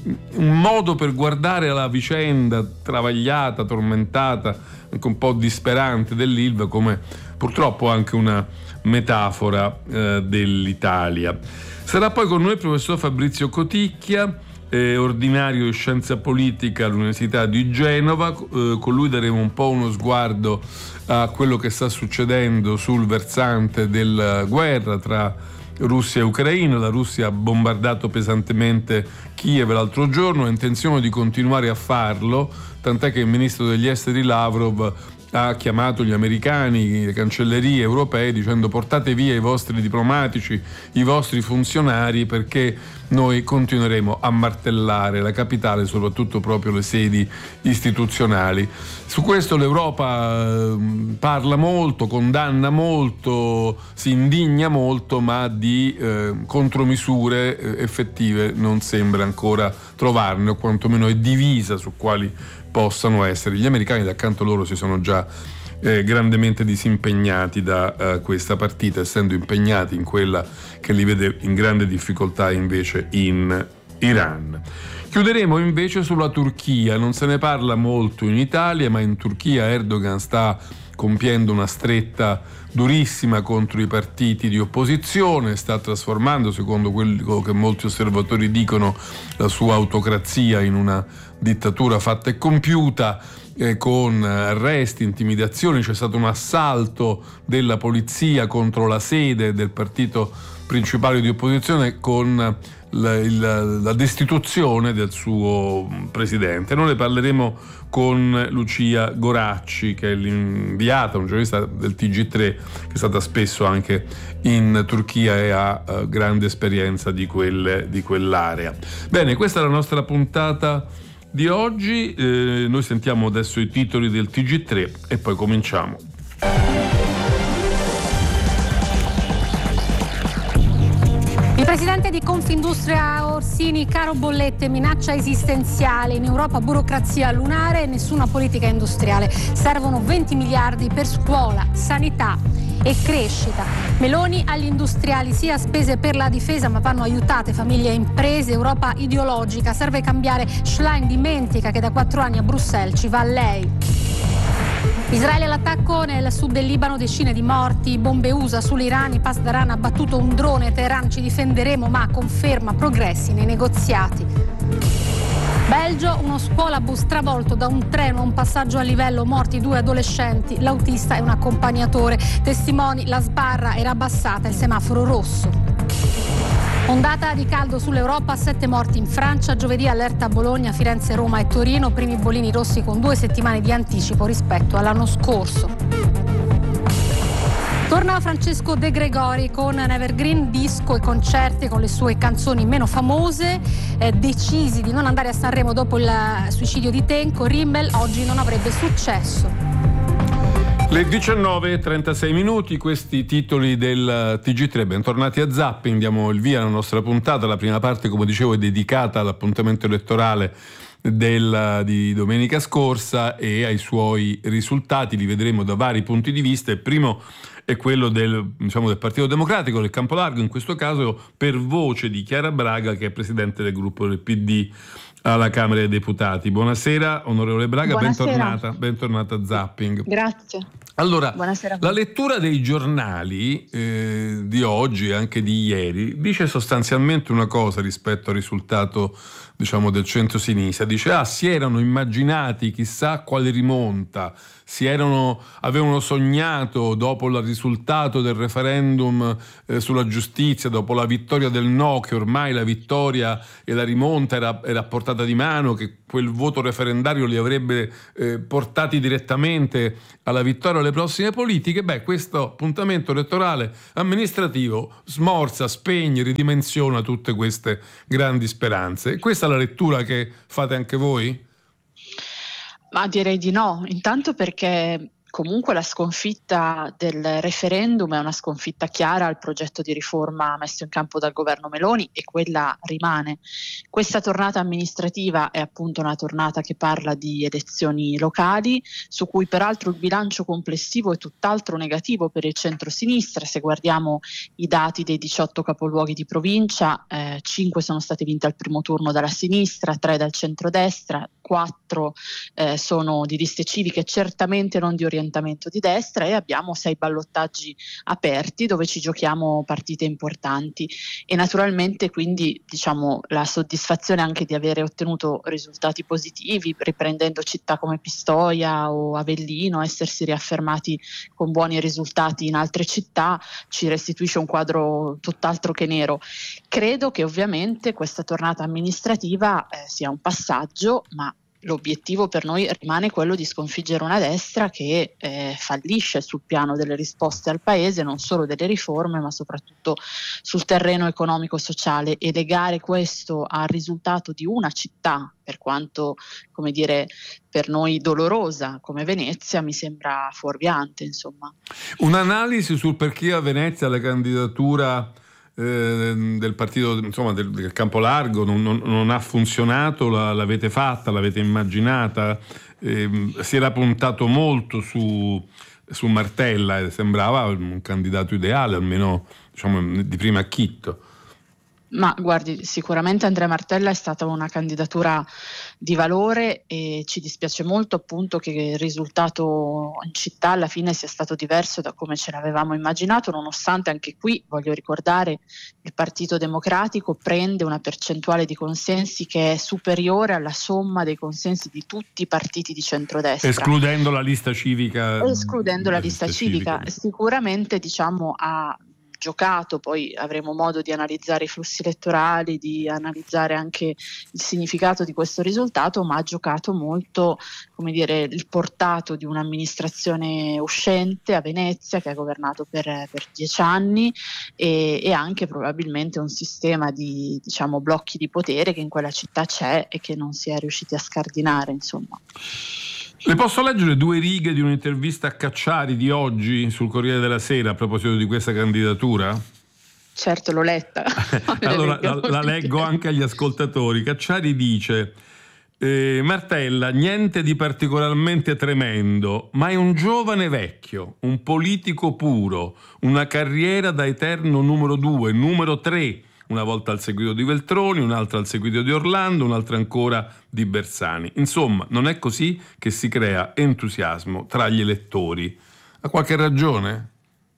un modo per guardare alla vicenda travagliata, tormentata, anche un po' disperante dell'Ilva, come purtroppo anche una metafora eh, dell'Italia. Sarà poi con noi il professor Fabrizio Coticchia, eh, ordinario di scienza politica all'Università di Genova. Eh, con lui daremo un po' uno sguardo a quello che sta succedendo sul versante della guerra tra Russia e Ucraina. La Russia ha bombardato pesantemente Kiev l'altro giorno, ha intenzione di continuare a farlo, tant'è che il ministro degli esteri Lavrov ha chiamato gli americani, le cancellerie europee, dicendo: portate via i vostri diplomatici, i vostri funzionari, perché noi continueremo a martellare la capitale, soprattutto proprio le sedi istituzionali. Su questo l'Europa parla molto, condanna molto, si indigna molto, ma di eh, contromisure eh, effettive non sembra ancora trovarne, o quantomeno è divisa su quali possano essere. Gli americani d'accanto loro si sono già eh, grandemente disimpegnati da uh, questa partita, essendo impegnati in quella che li vede in grande difficoltà invece in Iran. Chiuderemo invece sulla Turchia. Non se ne parla molto in Italia, ma in Turchia Erdogan sta compiendo una stretta durissima contro i partiti di opposizione, sta trasformando, secondo quello che molti osservatori dicono, la sua autocrazia in una dittatura fatta e compiuta, eh, con arresti, intimidazioni. C'è stato un assalto della polizia contro la sede del partito principale di opposizione, con la, il, la destituzione del suo presidente. Noi ne parleremo con Lucia Goracci, che è l'inviata, un giornalista del T G tre, che è stata spesso anche in Turchia e ha uh, grande esperienza di, quelle, di quell'area. Bene, questa è la nostra puntata di oggi. Eh, noi sentiamo adesso i titoli del T G tre e poi cominciamo. Il presidente di Confindustria Orsini: caro bollette, minaccia esistenziale, in Europa burocrazia lunare e nessuna politica industriale. Servono venti miliardi per scuola, sanità e crescita. Meloni agli industriali: sia spese per la difesa, ma vanno aiutate famiglie e imprese. Europa ideologica, serve cambiare. Schlein dimentica che da quattro anni a Bruxelles ci va lei. Israele all'attacco nel sud del Libano, decine di morti, bombe U S A sull'Iran, i Pasdaran ha battuto un drone, Teheran: ci difenderemo, ma conferma progressi nei negoziati. Belgio, uno scuolabus travolto da un treno a un passaggio a livello, morti due adolescenti, l'autista e un accompagnatore. Testimoni: la sbarra era abbassata, il semaforo rosso. Ondata di caldo sull'Europa, sette morti in Francia, giovedì allerta a Bologna, Firenze, Roma e Torino, primi bollini rossi con due settimane di anticipo rispetto all'anno scorso. Torna Francesco De Gregori con un evergreen, disco e concerti con le sue canzoni meno famose, eh, decisi di non andare a Sanremo dopo il suicidio di Tenco. Rimmel oggi non avrebbe successo. Le diciannove e trentasei minuti, questi titoli del T G tre. Bentornati a Zapping, diamo il via alla nostra puntata. La prima parte, come dicevo, è dedicata all'appuntamento elettorale del, di domenica scorsa e ai suoi risultati. Li vedremo da vari punti di vista. Il primo è quello del, diciamo, del Partito Democratico, del Campolargo, in questo caso per voce di Chiara Braga, che è presidente del gruppo del P D alla Camera dei Deputati. Buonasera onorevole Braga, Buonasera. bentornata, bentornata a Zapping. Grazie. Allora, Buonasera. la lettura dei giornali eh, di oggi e anche di ieri dice sostanzialmente una cosa rispetto al risultato, diciamo, del centro-sinistra. Dice, ah, si erano immaginati chissà quale rimonta, si erano, avevano sognato dopo il risultato del referendum eh, sulla giustizia, dopo la vittoria del no, che ormai la vittoria e la rimonta era, era a portata di mano, che quel voto referendario li avrebbe eh, portati direttamente alla vittoria alle prossime politiche. Beh, questo appuntamento elettorale amministrativo smorza, spegne, ridimensiona tutte queste grandi speranze. Questa è la lettura che fate anche voi? Ma direi di no, intanto perché comunque la sconfitta del referendum è una sconfitta chiara al progetto di riforma messo in campo dal governo Meloni, e quella rimane. Questa tornata amministrativa è appunto una tornata che parla di elezioni locali, su cui peraltro il bilancio complessivo è tutt'altro negativo per il centro-sinistra. Se guardiamo i dati dei diciotto capoluoghi di provincia, eh, cinque sono state vinte al primo turno dalla sinistra, tre dal centrodestra, quattro eh, sono di liste civiche, certamente non di orientamento di destra, e abbiamo sei ballottaggi aperti dove ci giochiamo partite importanti. E naturalmente quindi, diciamo, la soddisfazione anche di avere ottenuto risultati positivi, riprendendo città come Pistoia o Avellino, essersi riaffermati con buoni risultati in altre città, ci restituisce un quadro tutt'altro che nero. Credo che ovviamente questa tornata amministrativa eh, sia un passaggio, ma l'obiettivo per noi rimane quello di sconfiggere una destra che eh, fallisce sul piano delle risposte al paese, non solo delle riforme, ma soprattutto sul terreno economico-sociale, e legare questo al risultato di una città, per quanto, come dire, per noi dolorosa come Venezia, mi sembra fuorviante, insomma. Un'analisi sul perché a Venezia la candidatura Eh, del partito, insomma, del, del Campolargo non, non, non ha funzionato, la, l'avete fatta, l'avete immaginata, eh, si era puntato molto su, su Martella e sembrava un candidato ideale, almeno, diciamo, di primo acchitto. Ma guardi, sicuramente Andrea Martella è stata una candidatura di valore, e ci dispiace molto appunto che il risultato in città alla fine sia stato diverso da come ce l'avevamo immaginato, nonostante anche qui, voglio ricordare, il Partito Democratico prende una percentuale di consensi che è superiore alla somma dei consensi di tutti i partiti di centrodestra. Escludendo la lista civica. Escludendo la lista, lista civica. civica. Sicuramente, diciamo, ha giocato, poi avremo modo di analizzare i flussi elettorali, di analizzare anche il significato di questo risultato, ma ha giocato molto, come dire, il portato di un'amministrazione uscente a Venezia che ha governato per, per dieci anni, e, e anche probabilmente un sistema di, diciamo, blocchi di potere che in quella città c'è e che non si è riusciti a scardinare, insomma. Le posso leggere due righe di un'intervista a Cacciari di oggi sul Corriere della Sera a proposito di questa candidatura? Certo, l'ho letta. Allora la, la leggo anche agli ascoltatori. Cacciari dice: eh, Martella, niente di particolarmente tremendo, ma è un giovane vecchio, un politico puro, una carriera da eterno numero due, numero tre, una volta al seguito di Veltroni, un'altra al seguito di Orlando, un'altra ancora di Bersani. Insomma, non è così che si crea entusiasmo tra gli elettori. Ha qualche ragione?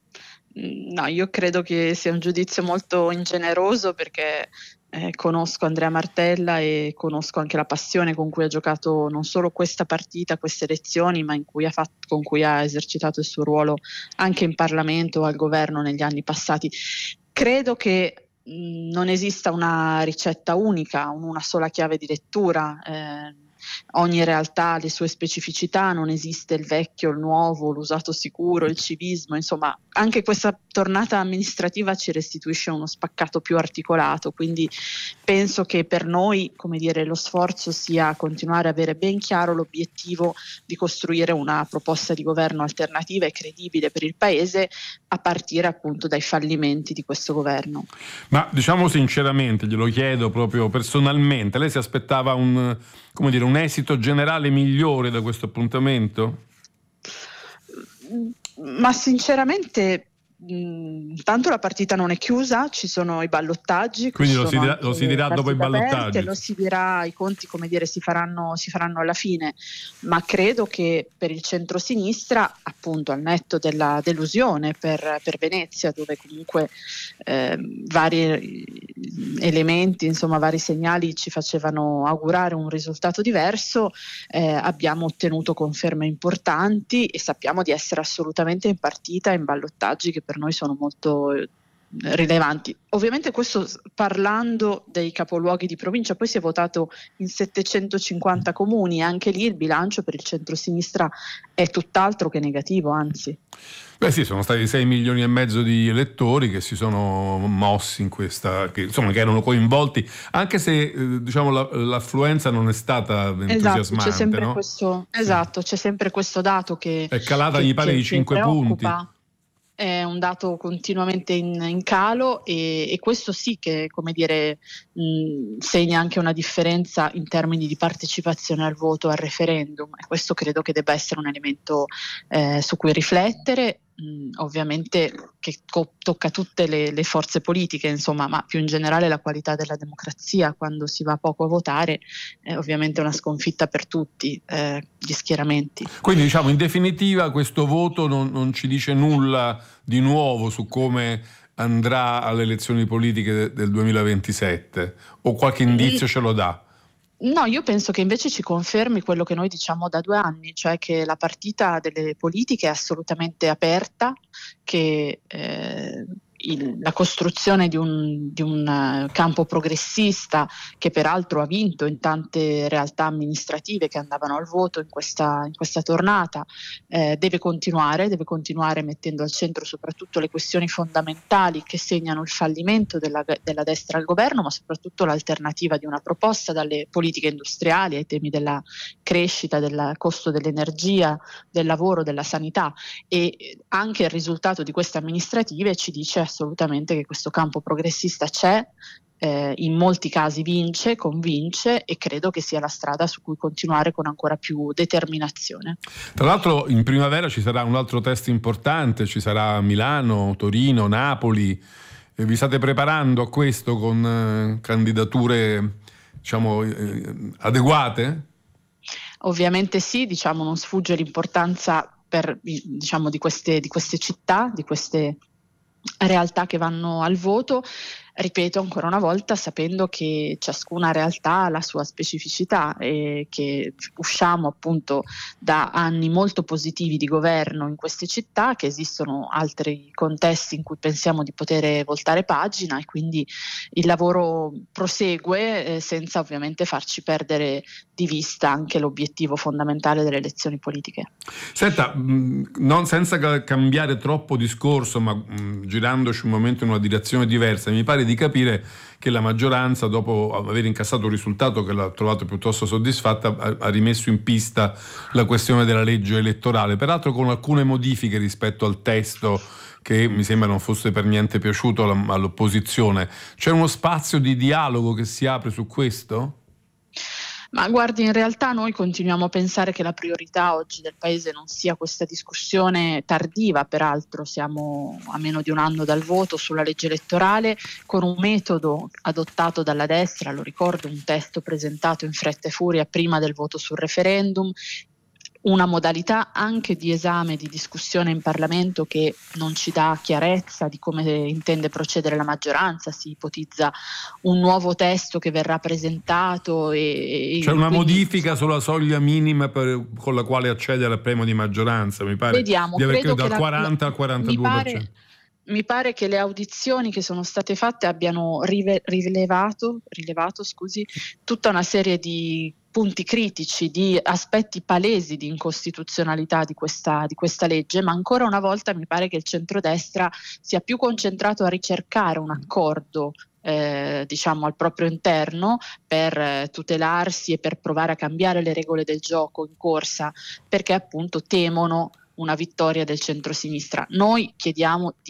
No, io credo che sia un giudizio molto ingeneroso, perché eh, conosco Andrea Martella e conosco anche la passione con cui ha giocato non solo questa partita, queste elezioni, ma in cui ha fatto, con cui ha esercitato il suo ruolo anche in Parlamento o al governo negli anni passati. Credo che non esista una ricetta unica, una sola chiave di lettura. Eh, ogni realtà ha le sue specificità, non esiste il vecchio, il nuovo, l'usato sicuro, il civismo, insomma anche questa tornata amministrativa ci restituisce uno spaccato più articolato, quindi penso che per noi, come dire, lo sforzo sia continuare a avere ben chiaro l'obiettivo di costruire una proposta di governo alternativa e credibile per il Paese, a partire appunto dai fallimenti di questo governo. Ma diciamo sinceramente, glielo chiedo proprio personalmente, lei si aspettava un, come dire, un esito generale migliore da questo appuntamento? Ma sinceramente Intanto la partita non è chiusa, ci sono i ballottaggi. Quindi lo si, dirà, lo si dirà dopo i ballottaggi. Aperte, lo si dirà, i conti, come dire, si faranno, si faranno alla fine. Ma credo che per il centrosinistra, appunto, al netto della delusione per, per Venezia, dove comunque eh, vari elementi, insomma vari segnali ci facevano augurare un risultato diverso, eh, abbiamo ottenuto conferme importanti e sappiamo di essere assolutamente in partita, in ballottaggi che per noi sono molto rilevanti. Ovviamente questo parlando dei capoluoghi di provincia, poi si è votato in settecentocinquanta comuni e anche lì il bilancio per il centrosinistra è tutt'altro che negativo, anzi. Beh sì, sono stati sei milioni e mezzo di elettori che si sono mossi in questa, che insomma che erano coinvolti, anche se eh, diciamo la, l'affluenza non è stata entusiasmante. Esatto, c'è sempre no? questo, esatto, c'è sempre questo dato che è calata, che, mi pare, che, di cinque punti. È un dato continuamente in, in calo e, e questo sì che, come dire, mh, segna anche una differenza in termini di partecipazione al voto, al referendum, e questo credo che debba essere un elemento eh, su cui riflettere, mh, ovviamente che co- tocca tutte le, le forze politiche, insomma, ma più in generale la qualità della democrazia. Quando si va poco a votare è ovviamente una sconfitta per tutti eh, gli schieramenti. Quindi diciamo in definitiva questo voto non, non ci dice nulla di nuovo su come andrà alle elezioni politiche del duemilaventisette, o qualche indizio ce lo dà? No, io penso che invece ci confermi quello che noi diciamo da due anni, cioè che la partita delle politiche è assolutamente aperta, che eh, il, la costruzione di un, di un uh, campo progressista, che peraltro ha vinto in tante realtà amministrative che andavano al voto in questa, in questa tornata, eh, deve continuare, deve continuare mettendo al centro soprattutto le questioni fondamentali che segnano il fallimento della, della destra al governo, ma soprattutto l'alternativa di una proposta dalle politiche industriali ai temi della crescita, del costo dell'energia, del lavoro, della sanità, e anche il risultato di queste amministrative ci dice assolutamente che questo campo progressista c'è, eh, in molti casi vince, convince, e credo che sia la strada su cui continuare con ancora più determinazione. Tra l'altro in primavera ci sarà un altro test importante, ci sarà Milano, Torino, Napoli, e vi state preparando a questo con eh, candidature diciamo eh, adeguate? Ovviamente sì, diciamo non sfugge l'importanza per, diciamo, di queste, di queste città, di queste realtà che vanno al voto, ripeto ancora una volta, sapendo che ciascuna realtà ha la sua specificità e che usciamo appunto da anni molto positivi di governo in queste città, che esistono altri contesti in cui pensiamo di poter voltare pagina, e quindi il lavoro prosegue eh, senza ovviamente farci perdere di vista anche l'obiettivo fondamentale delle elezioni politiche. Senta, mh, non senza cambiare troppo discorso, ma mh, girandoci un momento in una direzione diversa, mi pare di capire che la maggioranza, dopo aver incassato un risultato che l'ha trovato piuttosto soddisfatta, ha, ha rimesso in pista la questione della legge elettorale, peraltro con alcune modifiche rispetto al testo che mi sembra non fosse per niente piaciuto all'opposizione. C'è uno spazio di dialogo che si apre su questo? Ma guardi, in realtà noi continuiamo a pensare che la priorità oggi del Paese non sia questa discussione tardiva, peraltro siamo a meno di un anno dal voto sulla legge elettorale, con un metodo adottato dalla destra, lo ricordo, un testo presentato in fretta e furia prima del voto sul referendum, una modalità anche di esame, di discussione in Parlamento che non ci dà chiarezza di come intende procedere la maggioranza. Si ipotizza un nuovo testo che verrà presentato e, c'è una quindi, modifica sulla soglia minima per, con la quale accedere al premio di maggioranza, mi pare vediamo, di aver credo dal che quaranta la, al quarantadue per cento. Mi pare, mi pare che le audizioni che sono state fatte abbiano rive, rilevato, rilevato scusi, tutta una serie di punti critici, di aspetti palesi di incostituzionalità di questa, di questa legge, ma ancora una volta mi pare che il centrodestra sia più concentrato a ricercare un accordo eh, diciamo al proprio interno per eh, tutelarsi e per provare a cambiare le regole del gioco in corsa, perché appunto temono una vittoria del centrosinistra. Noi chiediamo di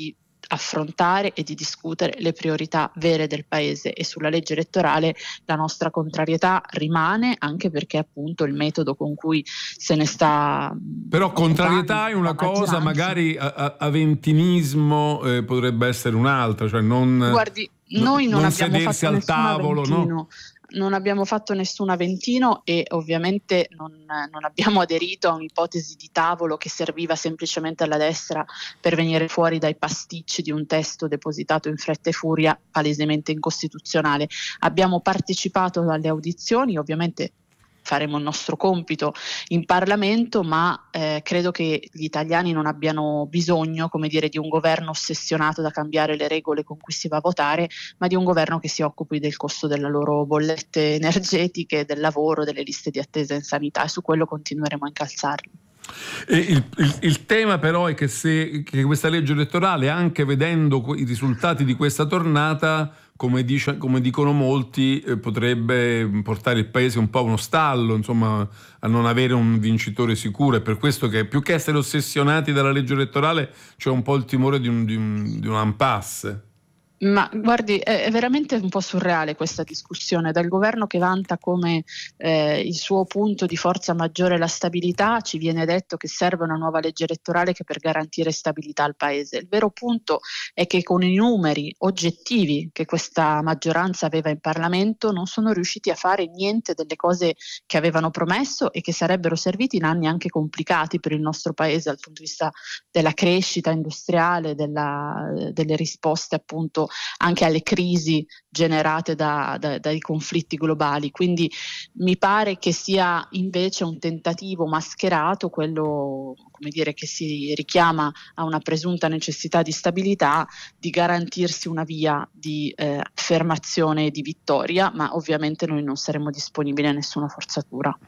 affrontare e di discutere le priorità vere del Paese, e sulla legge elettorale la nostra contrarietà rimane, anche perché appunto il metodo con cui se ne sta... Però contrarietà è una cosa, magari a- a- aventinismo eh, potrebbe essere un'altra, cioè non, Guardi, noi non, non abbiamo sedersi fatto al nessun tavolo, Aventino. no? Non abbiamo fatto nessun Aventino e ovviamente non, non abbiamo aderito a un'ipotesi di tavolo che serviva semplicemente alla destra per venire fuori dai pasticci di un testo depositato in fretta e furia, palesemente incostituzionale. Abbiamo partecipato alle audizioni, ovviamente faremo il nostro compito in Parlamento, ma eh, credo che gli italiani non abbiano bisogno, come dire, di un governo ossessionato da cambiare le regole con cui si va a votare, ma di un governo che si occupi del costo delle loro bollette energetiche, del lavoro, delle liste di attesa in sanità, e su quello continueremo a incalzarli. E il, il, il tema però è che se che questa legge elettorale, anche vedendo i risultati di questa tornata, come, dice, come dicono molti, eh, potrebbe portare il paese un po' a uno stallo, insomma, a non avere un vincitore sicuro. È per questo che più che essere ossessionati dalla legge elettorale c'è un po' il timore di un, di un, di un impasse. Ma guardi, è, è veramente un po' surreale questa discussione. Dal governo che vanta come eh, il suo punto di forza maggiore la stabilità, ci viene detto che serve una nuova legge elettorale che per garantire stabilità al Paese. Il vero punto è che con i numeri oggettivi che questa maggioranza aveva in Parlamento non sono riusciti a fare niente delle cose che avevano promesso e che sarebbero serviti in anni anche complicati per il nostro Paese dal punto di vista della crescita industriale, della, delle risposte appunto anche alle crisi generate da, da, dai conflitti globali. Quindi mi pare che sia invece un tentativo mascherato, quello, come dire, che si richiama a una presunta necessità di stabilità, di garantirsi una via di eh, affermazione e di vittoria, ma ovviamente noi non saremo disponibili a nessuna forzatura.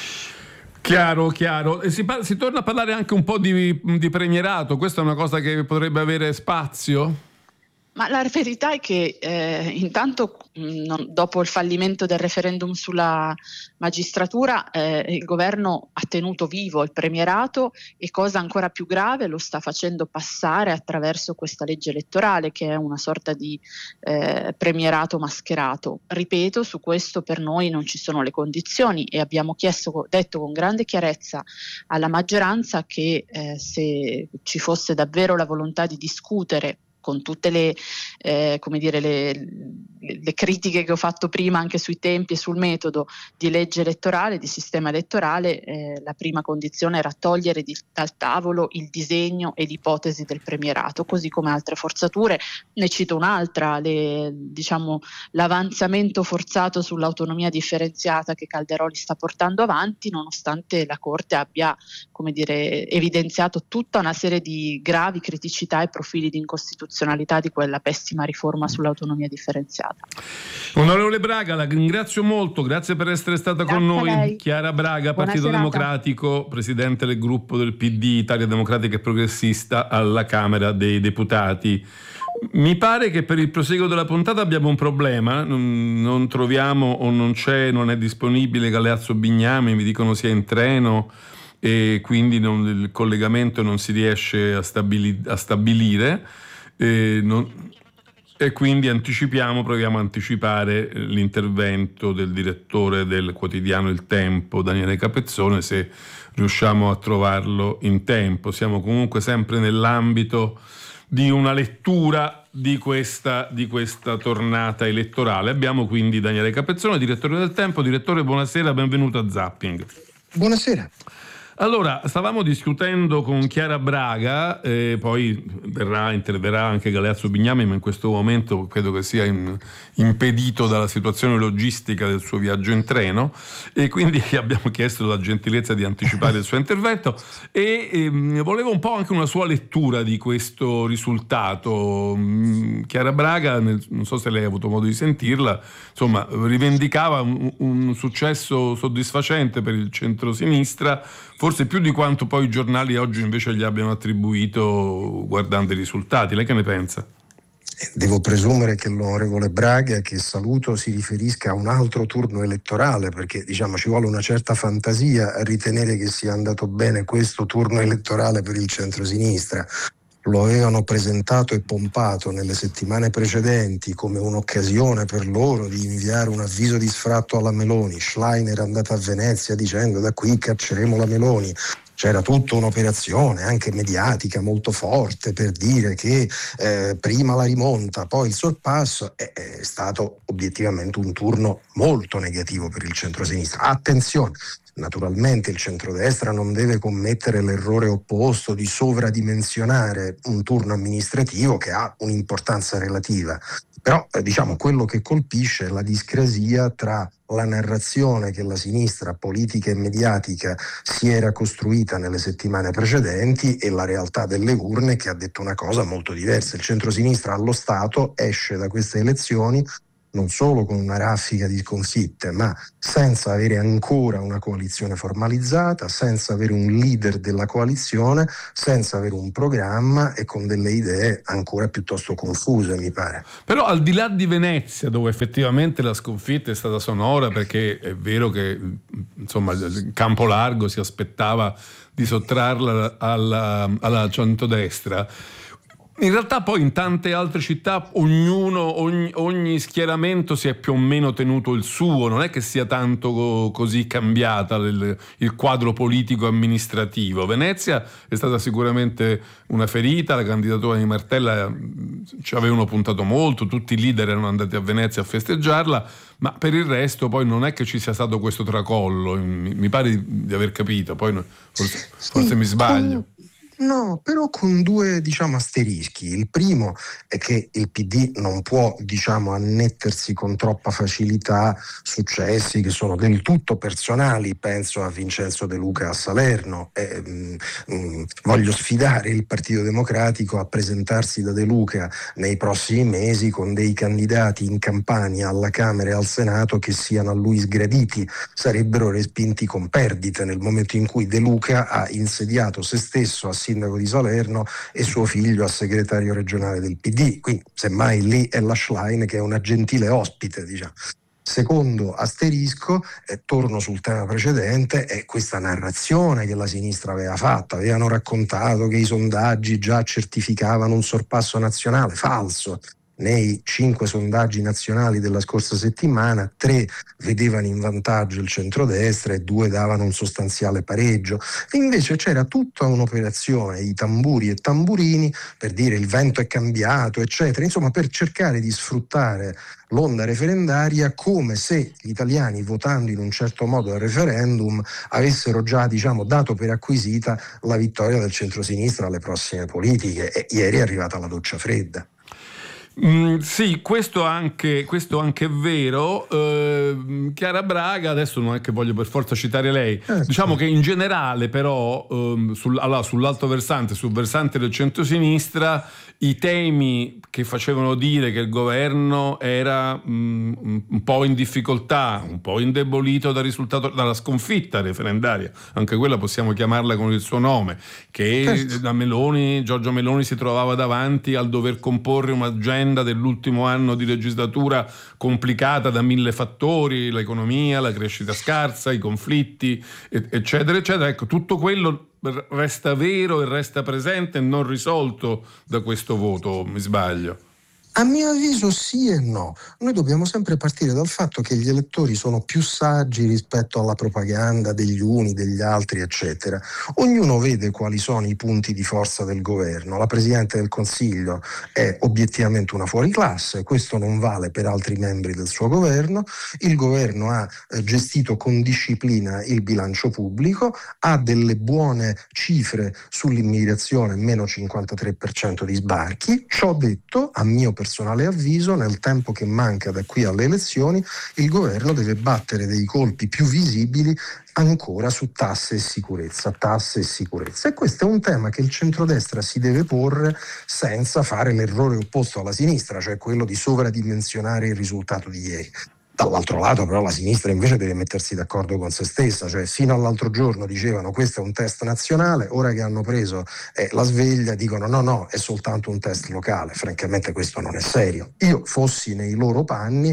Chiaro, chiaro. E si, par- si torna a parlare anche un po' di, di premierato. Questa è una cosa che potrebbe avere spazio? Ma la verità è che eh, intanto mh, non, dopo il fallimento del referendum sulla magistratura eh, il governo ha tenuto vivo il premierato e, cosa ancora più grave, lo sta facendo passare attraverso questa legge elettorale che è una sorta di eh, premierato mascherato. Ripeto, su questo per noi non ci sono le condizioni e abbiamo chiesto, detto con grande chiarezza alla maggioranza che eh, se ci fosse davvero la volontà di discutere con tutte le, eh, come dire, le, le critiche che ho fatto prima anche sui tempi e sul metodo di legge elettorale, di sistema elettorale, eh, la prima condizione era togliere di, dal tavolo il disegno e l'ipotesi del premierato, così come altre forzature. Ne cito un'altra, le, diciamo, l'avanzamento forzato sull'autonomia differenziata che Calderoli sta portando avanti, nonostante la Corte abbia, come dire, evidenziato tutta una serie di gravi criticità e profili di incostituzionalità di quella pessima riforma sull'autonomia differenziata. Onorevole Braga, la ringrazio molto, grazie per essere stata Grazie con noi. a lei. Chiara Braga, Buona Partito serata. Democratico, presidente del gruppo del P D, Italia Democratica e Progressista alla Camera dei Deputati. Mi pare che per il proseguo della puntata abbiamo un problema, non, non troviamo o non c'è, non è disponibile Galeazzo Bignami, mi dicono sia in treno e quindi non, il collegamento non si riesce a, stabili, a stabilire. E, non, e quindi anticipiamo, proviamo a anticipare l'intervento del direttore del quotidiano Il Tempo, Daniele Capezzone, se riusciamo a trovarlo in tempo. Siamo comunque sempre nell'ambito di una lettura di questa, di questa tornata elettorale. Abbiamo quindi Daniele Capezzone, direttore del Tempo. Direttore, buonasera, benvenuto a Zapping. Buonasera. Allora, stavamo discutendo con Chiara Braga, eh, poi verrà, interverrà anche Galeazzo Bignami, ma in questo momento credo che sia in, impedito dalla situazione logistica del suo viaggio in treno, e quindi abbiamo chiesto la gentilezza di anticipare il suo intervento e ehm, volevo un po' anche una sua lettura di questo risultato. Chiara Braga, nel, non so se lei ha avuto modo di sentirla, insomma, rivendicava un, un successo soddisfacente per il centrosinistra, forse più di quanto poi i giornali oggi invece gli abbiano attribuito guardando i risultati. Lei che ne pensa? Devo presumere che l'onorevole Braga, che saluto, si riferisca a un altro turno elettorale, perché diciamo ci vuole una certa fantasia a ritenere che sia andato bene questo turno elettorale per il centrosinistra. lo avevano presentato e pompato nelle settimane precedenti come un'occasione per loro di inviare un avviso di sfratto alla Meloni. Schlein era andata a Venezia dicendo: da qui cacceremo la Meloni. C'era tutta un'operazione anche mediatica molto forte per dire che eh, prima la rimonta, poi il sorpasso. È, è stato obiettivamente un turno molto negativo per il centrosinistra. Attenzione, naturalmente il centrodestra non deve commettere l'errore opposto di sovradimensionare un turno amministrativo che ha un'importanza relativa. Però eh, diciamo quello che colpisce è la discrasia tra la narrazione che la sinistra politica e mediatica si era costruita nelle settimane precedenti e la realtà delle urne, che ha detto una cosa molto diversa. Il centrosinistra allo Stato esce da queste elezioni non solo con una raffica di sconfitte, ma senza avere ancora una coalizione formalizzata, senza avere un leader della coalizione, senza avere un programma e con delle idee ancora piuttosto confuse, mi pare. Però al di là di Venezia, dove effettivamente la sconfitta è stata sonora, perché è vero che insomma il campo largo si aspettava di sottrarla alla, alla centrodestra, in realtà poi in tante altre città ognuno, ogni, ogni schieramento si è più o meno tenuto il suo, non è che sia tanto co- così cambiata il, il quadro politico amministrativo. Venezia è stata sicuramente una ferita, la candidatura di Martella ci avevano puntato molto, tutti i leader erano andati a Venezia a festeggiarla, ma per il resto poi non è che ci sia stato questo tracollo, mi, mi pare di aver capito, poi forse, forse sì, mi sbaglio. No, però con due, diciamo, asterischi. Il primo è che il P D non può, diciamo, annettersi con troppa facilità successi che sono del tutto personali. Penso a Vincenzo De Luca a Salerno. E, mh, mh, voglio sfidare il Partito Democratico a presentarsi da De Luca nei prossimi mesi con dei candidati in campagna alla Camera e al Senato che siano a lui sgraditi. Sarebbero respinti con perdite nel momento in cui De Luca ha insediato se stesso a sindaco di Salerno e suo figlio a segretario regionale del P D, quindi semmai lì è la Schlein che è una gentile ospite, diciamo. Secondo asterisco, eh, torno sul tema precedente, è questa narrazione che la sinistra aveva fatto, avevano raccontato che i sondaggi già certificavano un sorpasso nazionale, falso. Nei cinque sondaggi nazionali della scorsa settimana, tre vedevano in vantaggio il centrodestra e due davano un sostanziale pareggio. E invece c'era tutta un'operazione di tamburi e tamburini per dire il vento è cambiato, eccetera, insomma per cercare di sfruttare l'onda referendaria come se gli italiani, votando in un certo modo al referendum, avessero già, diciamo, dato per acquisita la vittoria del centrosinistra alle prossime politiche. E ieri è arrivata la doccia fredda. Mm, sì, questo anche, questo anche è vero. eh, Chiara Braga, adesso non è che voglio per forza citare lei, eh, diciamo che in generale però ehm, sul, allora, sull'alto versante, sul versante del centrosinistra, i temi che facevano dire che il governo era mm, un po' in difficoltà, un po' indebolito dal risultato, dalla sconfitta referendaria, anche quella possiamo chiamarla con il suo nome, che da Meloni, Giorgia Meloni si trovava davanti al dover comporre un'agenda dell'ultimo anno di legislatura complicata da mille fattori, l'economia, la crescita scarsa, i conflitti, eccetera, eccetera. Ecco, tutto quello resta vero e resta presente e non risolto da questo voto, mi sbaglio? A mio avviso sì e no. Noi dobbiamo sempre partire dal fatto che gli elettori sono più saggi rispetto alla propaganda degli uni, degli altri, eccetera. Ognuno vede quali sono i punti di forza del governo. La Presidente del Consiglio è obiettivamente una fuoriclasse, questo non vale per altri membri del suo governo. Il governo ha eh, gestito con disciplina il bilancio pubblico, ha delle buone cifre sull'immigrazione, meno cinquantatré per cento di sbarchi. Ciò detto, a mio personale avviso, nel tempo che manca da qui alle elezioni, il governo deve battere dei colpi più visibili ancora su tasse e sicurezza, tasse e sicurezza. E questo è un tema che il centrodestra si deve porre senza fare l'errore opposto alla sinistra, cioè quello di sovradimensionare il risultato di ieri. Dall'altro lato però la sinistra invece deve mettersi d'accordo con se stessa, cioè fino all'altro giorno dicevano questo è un test nazionale, ora che hanno preso eh, la sveglia dicono no no è soltanto un test locale. Francamente questo non è serio. Io fossi nei loro panni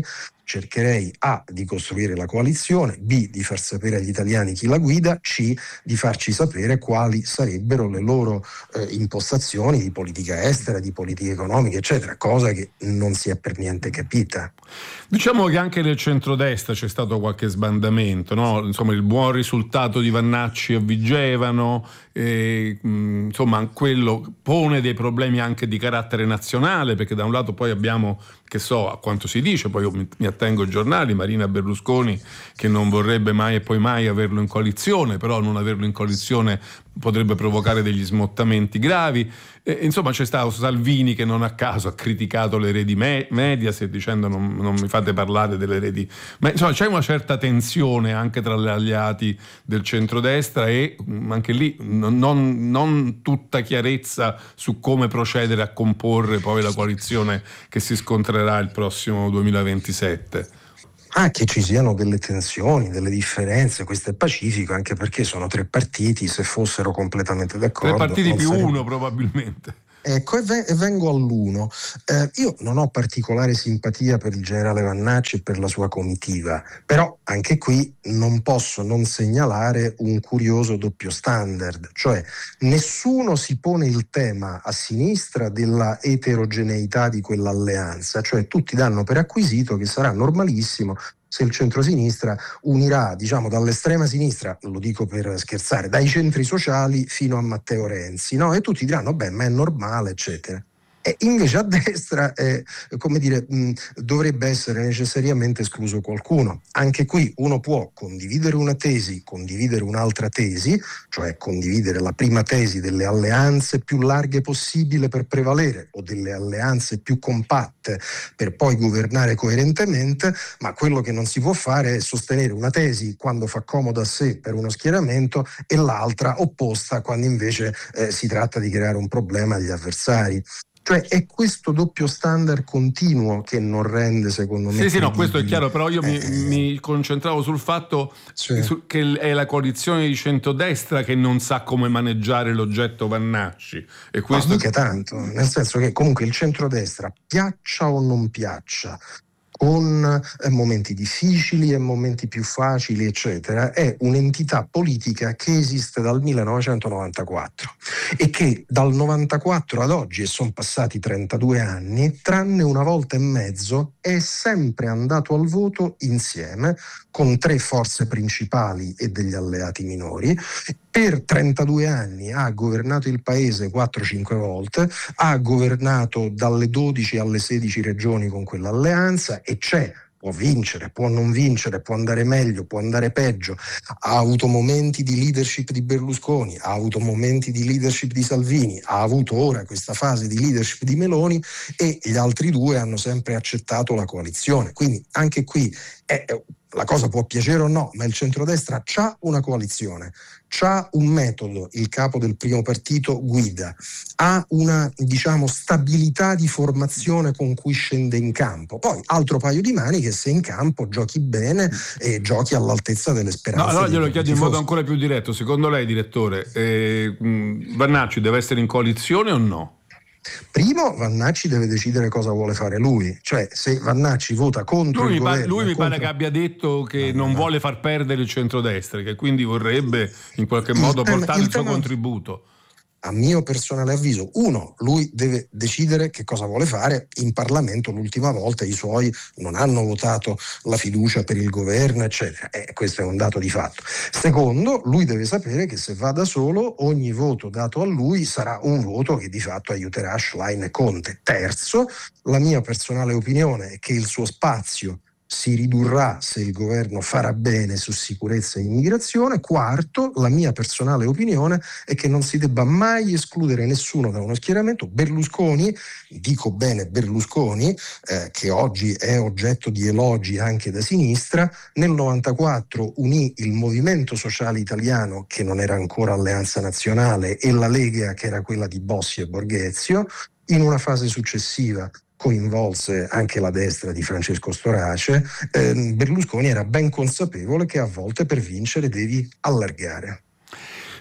cercherei A di costruire la coalizione, B di far sapere agli italiani chi la guida, C di farci sapere quali sarebbero le loro eh, impostazioni di politica estera, di politica economica, eccetera, cosa che non si è per niente capita. Diciamo che anche nel centrodestra c'è stato qualche sbandamento, no? Insomma, il buon risultato di Vannacci a Vigevano, e, mh, insomma, quello pone dei problemi anche di carattere nazionale, perché da un lato poi abbiamo, che so, a quanto si dice, poi io mi, mi attengo ai giornali, Marina Berlusconi che non vorrebbe mai e poi mai averlo in coalizione, però non averlo in coalizione potrebbe provocare degli smottamenti gravi. E, insomma, c'è stato Salvini che non a caso ha criticato le reti me- Mediaset dicendo non, non mi fate parlare delle reti, ma insomma c'è una certa tensione anche tra gli alleati del centrodestra e anche lì non, non, non tutta chiarezza su come procedere a comporre poi la coalizione che si scontrerà il prossimo duemilaventisette. Ah, che ci siano delle tensioni, delle differenze, questo è pacifico, anche perché sono tre partiti, se fossero completamente d'accordo. Tre partiti più sarebbe... uno probabilmente. Ecco, e, ve- e vengo all'uno. Eh, io non ho particolare simpatia per il generale Vannacci e per la sua comitiva, però anche qui non posso non segnalare un curioso doppio standard, cioè nessuno si pone il tema a sinistra della eterogeneità di quell'alleanza, cioè tutti danno per acquisito che sarà normalissimo se il centrosinistra unirà, diciamo, dall'estrema sinistra, lo dico per scherzare, dai centri sociali fino a Matteo Renzi, no? E tutti diranno, beh, ma è normale, eccetera. E invece a destra, eh, come dire, mh, dovrebbe essere necessariamente escluso qualcuno. Anche qui uno può condividere una tesi, condividere un'altra tesi, cioè condividere la prima tesi delle alleanze più larghe possibile per prevalere o delle alleanze più compatte per poi governare coerentemente, ma quello che non si può fare è sostenere una tesi quando fa comodo a sé per uno schieramento e l'altra opposta quando invece eh, si tratta di creare un problema agli avversari. Cioè è questo doppio standard continuo che non rende, secondo me, sì sì no questo è chiaro, però io eh, mi, mi concentravo sul fatto cioè. su, che è la coalizione di centrodestra che non sa come maneggiare l'oggetto Vannacci, e questo ma mica tanto, nel senso che comunque il centrodestra, piaccia o non piaccia, con eh, momenti difficili e momenti più facili, eccetera, è un'entità politica che esiste dal millenovecentonovantaquattro e che dal novantaquattro ad oggi, e sono passati trentadue anni, tranne una volta e mezzo, è sempre andato al voto insieme con tre forze principali e degli alleati minori. Per trentadue anni ha governato il paese quattro cinque volte, ha governato dalle dodici alle sedici regioni con quell'alleanza e c'è, può vincere, può non vincere, può andare meglio, può andare peggio, ha avuto momenti di leadership di Berlusconi, ha avuto momenti di leadership di Salvini, ha avuto ora questa fase di leadership di Meloni e gli altri due hanno sempre accettato la coalizione. Quindi anche qui è, la cosa può piacere o no, ma il centrodestra c'ha una coalizione, c'ha un metodo, il capo del primo partito guida, ha una, diciamo, stabilità di formazione con cui scende in campo. Poi altro paio di maniche se in campo giochi bene e giochi all'altezza delle speranze. No, allora glielo chiedo in tifosi. modo ancora più diretto. Secondo lei, direttore, eh, Vannacci deve essere in coalizione o no? Primo, Vannacci deve decidere cosa vuole fare lui, cioè se Vannacci vota contro lui il mi governo... Pare, lui mi contro... pare che abbia detto che no, non no. vuole far perdere il centrodestra, che quindi vorrebbe in qualche modo tema, portare il, il suo tema... contributo. A mio personale avviso, uno, lui deve decidere che cosa vuole fare. In Parlamento l'ultima volta i suoi non hanno votato la fiducia per il governo, eccetera. E questo è un dato di fatto. Secondo, lui deve sapere che se va da solo ogni voto dato a lui sarà un voto che di fatto aiuterà Schlein e Conte. Terzo, la mia personale opinione è che il suo spazio si ridurrà se il governo farà bene su sicurezza e immigrazione. Quarto, la mia personale opinione è che non si debba mai escludere nessuno da uno schieramento. Berlusconi, dico bene Berlusconi, eh, che oggi è oggetto di elogi anche da sinistra, nel novantaquattro unì il Movimento Sociale Italiano, che non era ancora Alleanza Nazionale, e la Lega, che era quella di Bossi e Borghezio. In una fase successiva coinvolse anche la destra di Francesco Storace. eh, Berlusconi era ben consapevole che a volte per vincere devi allargare.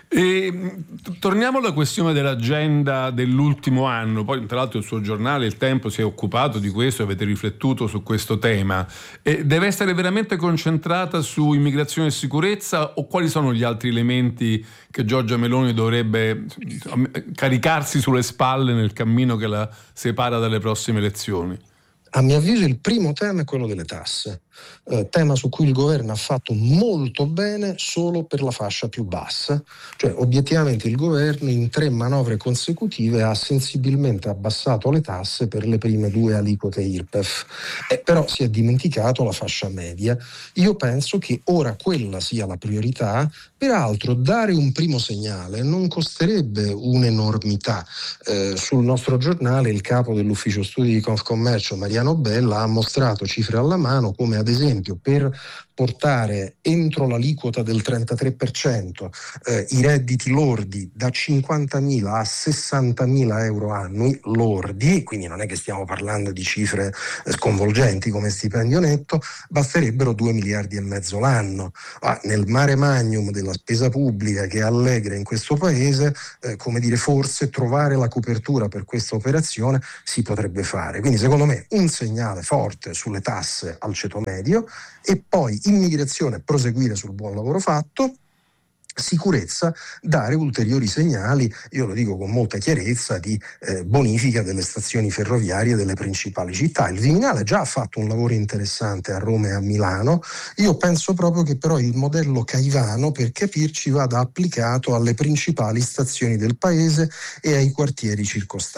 E, torniamo alla questione dell'agenda dell'ultimo anno. Poi tra l'altro il suo giornale Il Tempo si è occupato di questo, avete riflettuto su questo tema. E deve essere veramente concentrata su immigrazione e sicurezza, o quali sono gli altri elementi che Giorgia Meloni dovrebbe caricarsi sulle spalle nel cammino che la separa dalle prossime elezioni? A mio avviso il primo tema è quello delle tasse, eh, tema su cui il governo ha fatto molto bene solo per la fascia più bassa, cioè obiettivamente il governo in tre manovre consecutive ha sensibilmente abbassato le tasse per le prime due aliquote I R P E F, eh, però si è dimenticato la fascia media. Io penso che ora quella sia la priorità, peraltro dare un primo segnale non costerebbe un'enormità. Eh, sul nostro giornale il capo dell'ufficio studi di Confcommercio, Mariano Bella, ha mostrato cifre alla mano come ad esempio per portare entro l'aliquota del trentatré per cento eh, i redditi lordi da cinquantamila a sessantamila euro annui lordi, quindi non è che stiamo parlando di cifre eh, sconvolgenti come stipendio netto, basterebbero due miliardi e mezzo l'anno. Ah, nel mare magnum della spesa pubblica che è allegra in questo paese, eh, come dire, forse trovare la copertura per questa operazione si potrebbe fare. Quindi secondo me un segnale forte sulle tasse al ceto medio, e poi immigrazione, proseguire sul buon lavoro fatto, sicurezza, dare ulteriori segnali, io lo dico con molta chiarezza, di eh, bonifica delle stazioni ferroviarie delle principali città. Il Viminale già ha fatto un lavoro interessante a Roma e a Milano. Io penso proprio che però il modello Caivano, per capirci, vada applicato alle principali stazioni del paese e ai quartieri circostanti.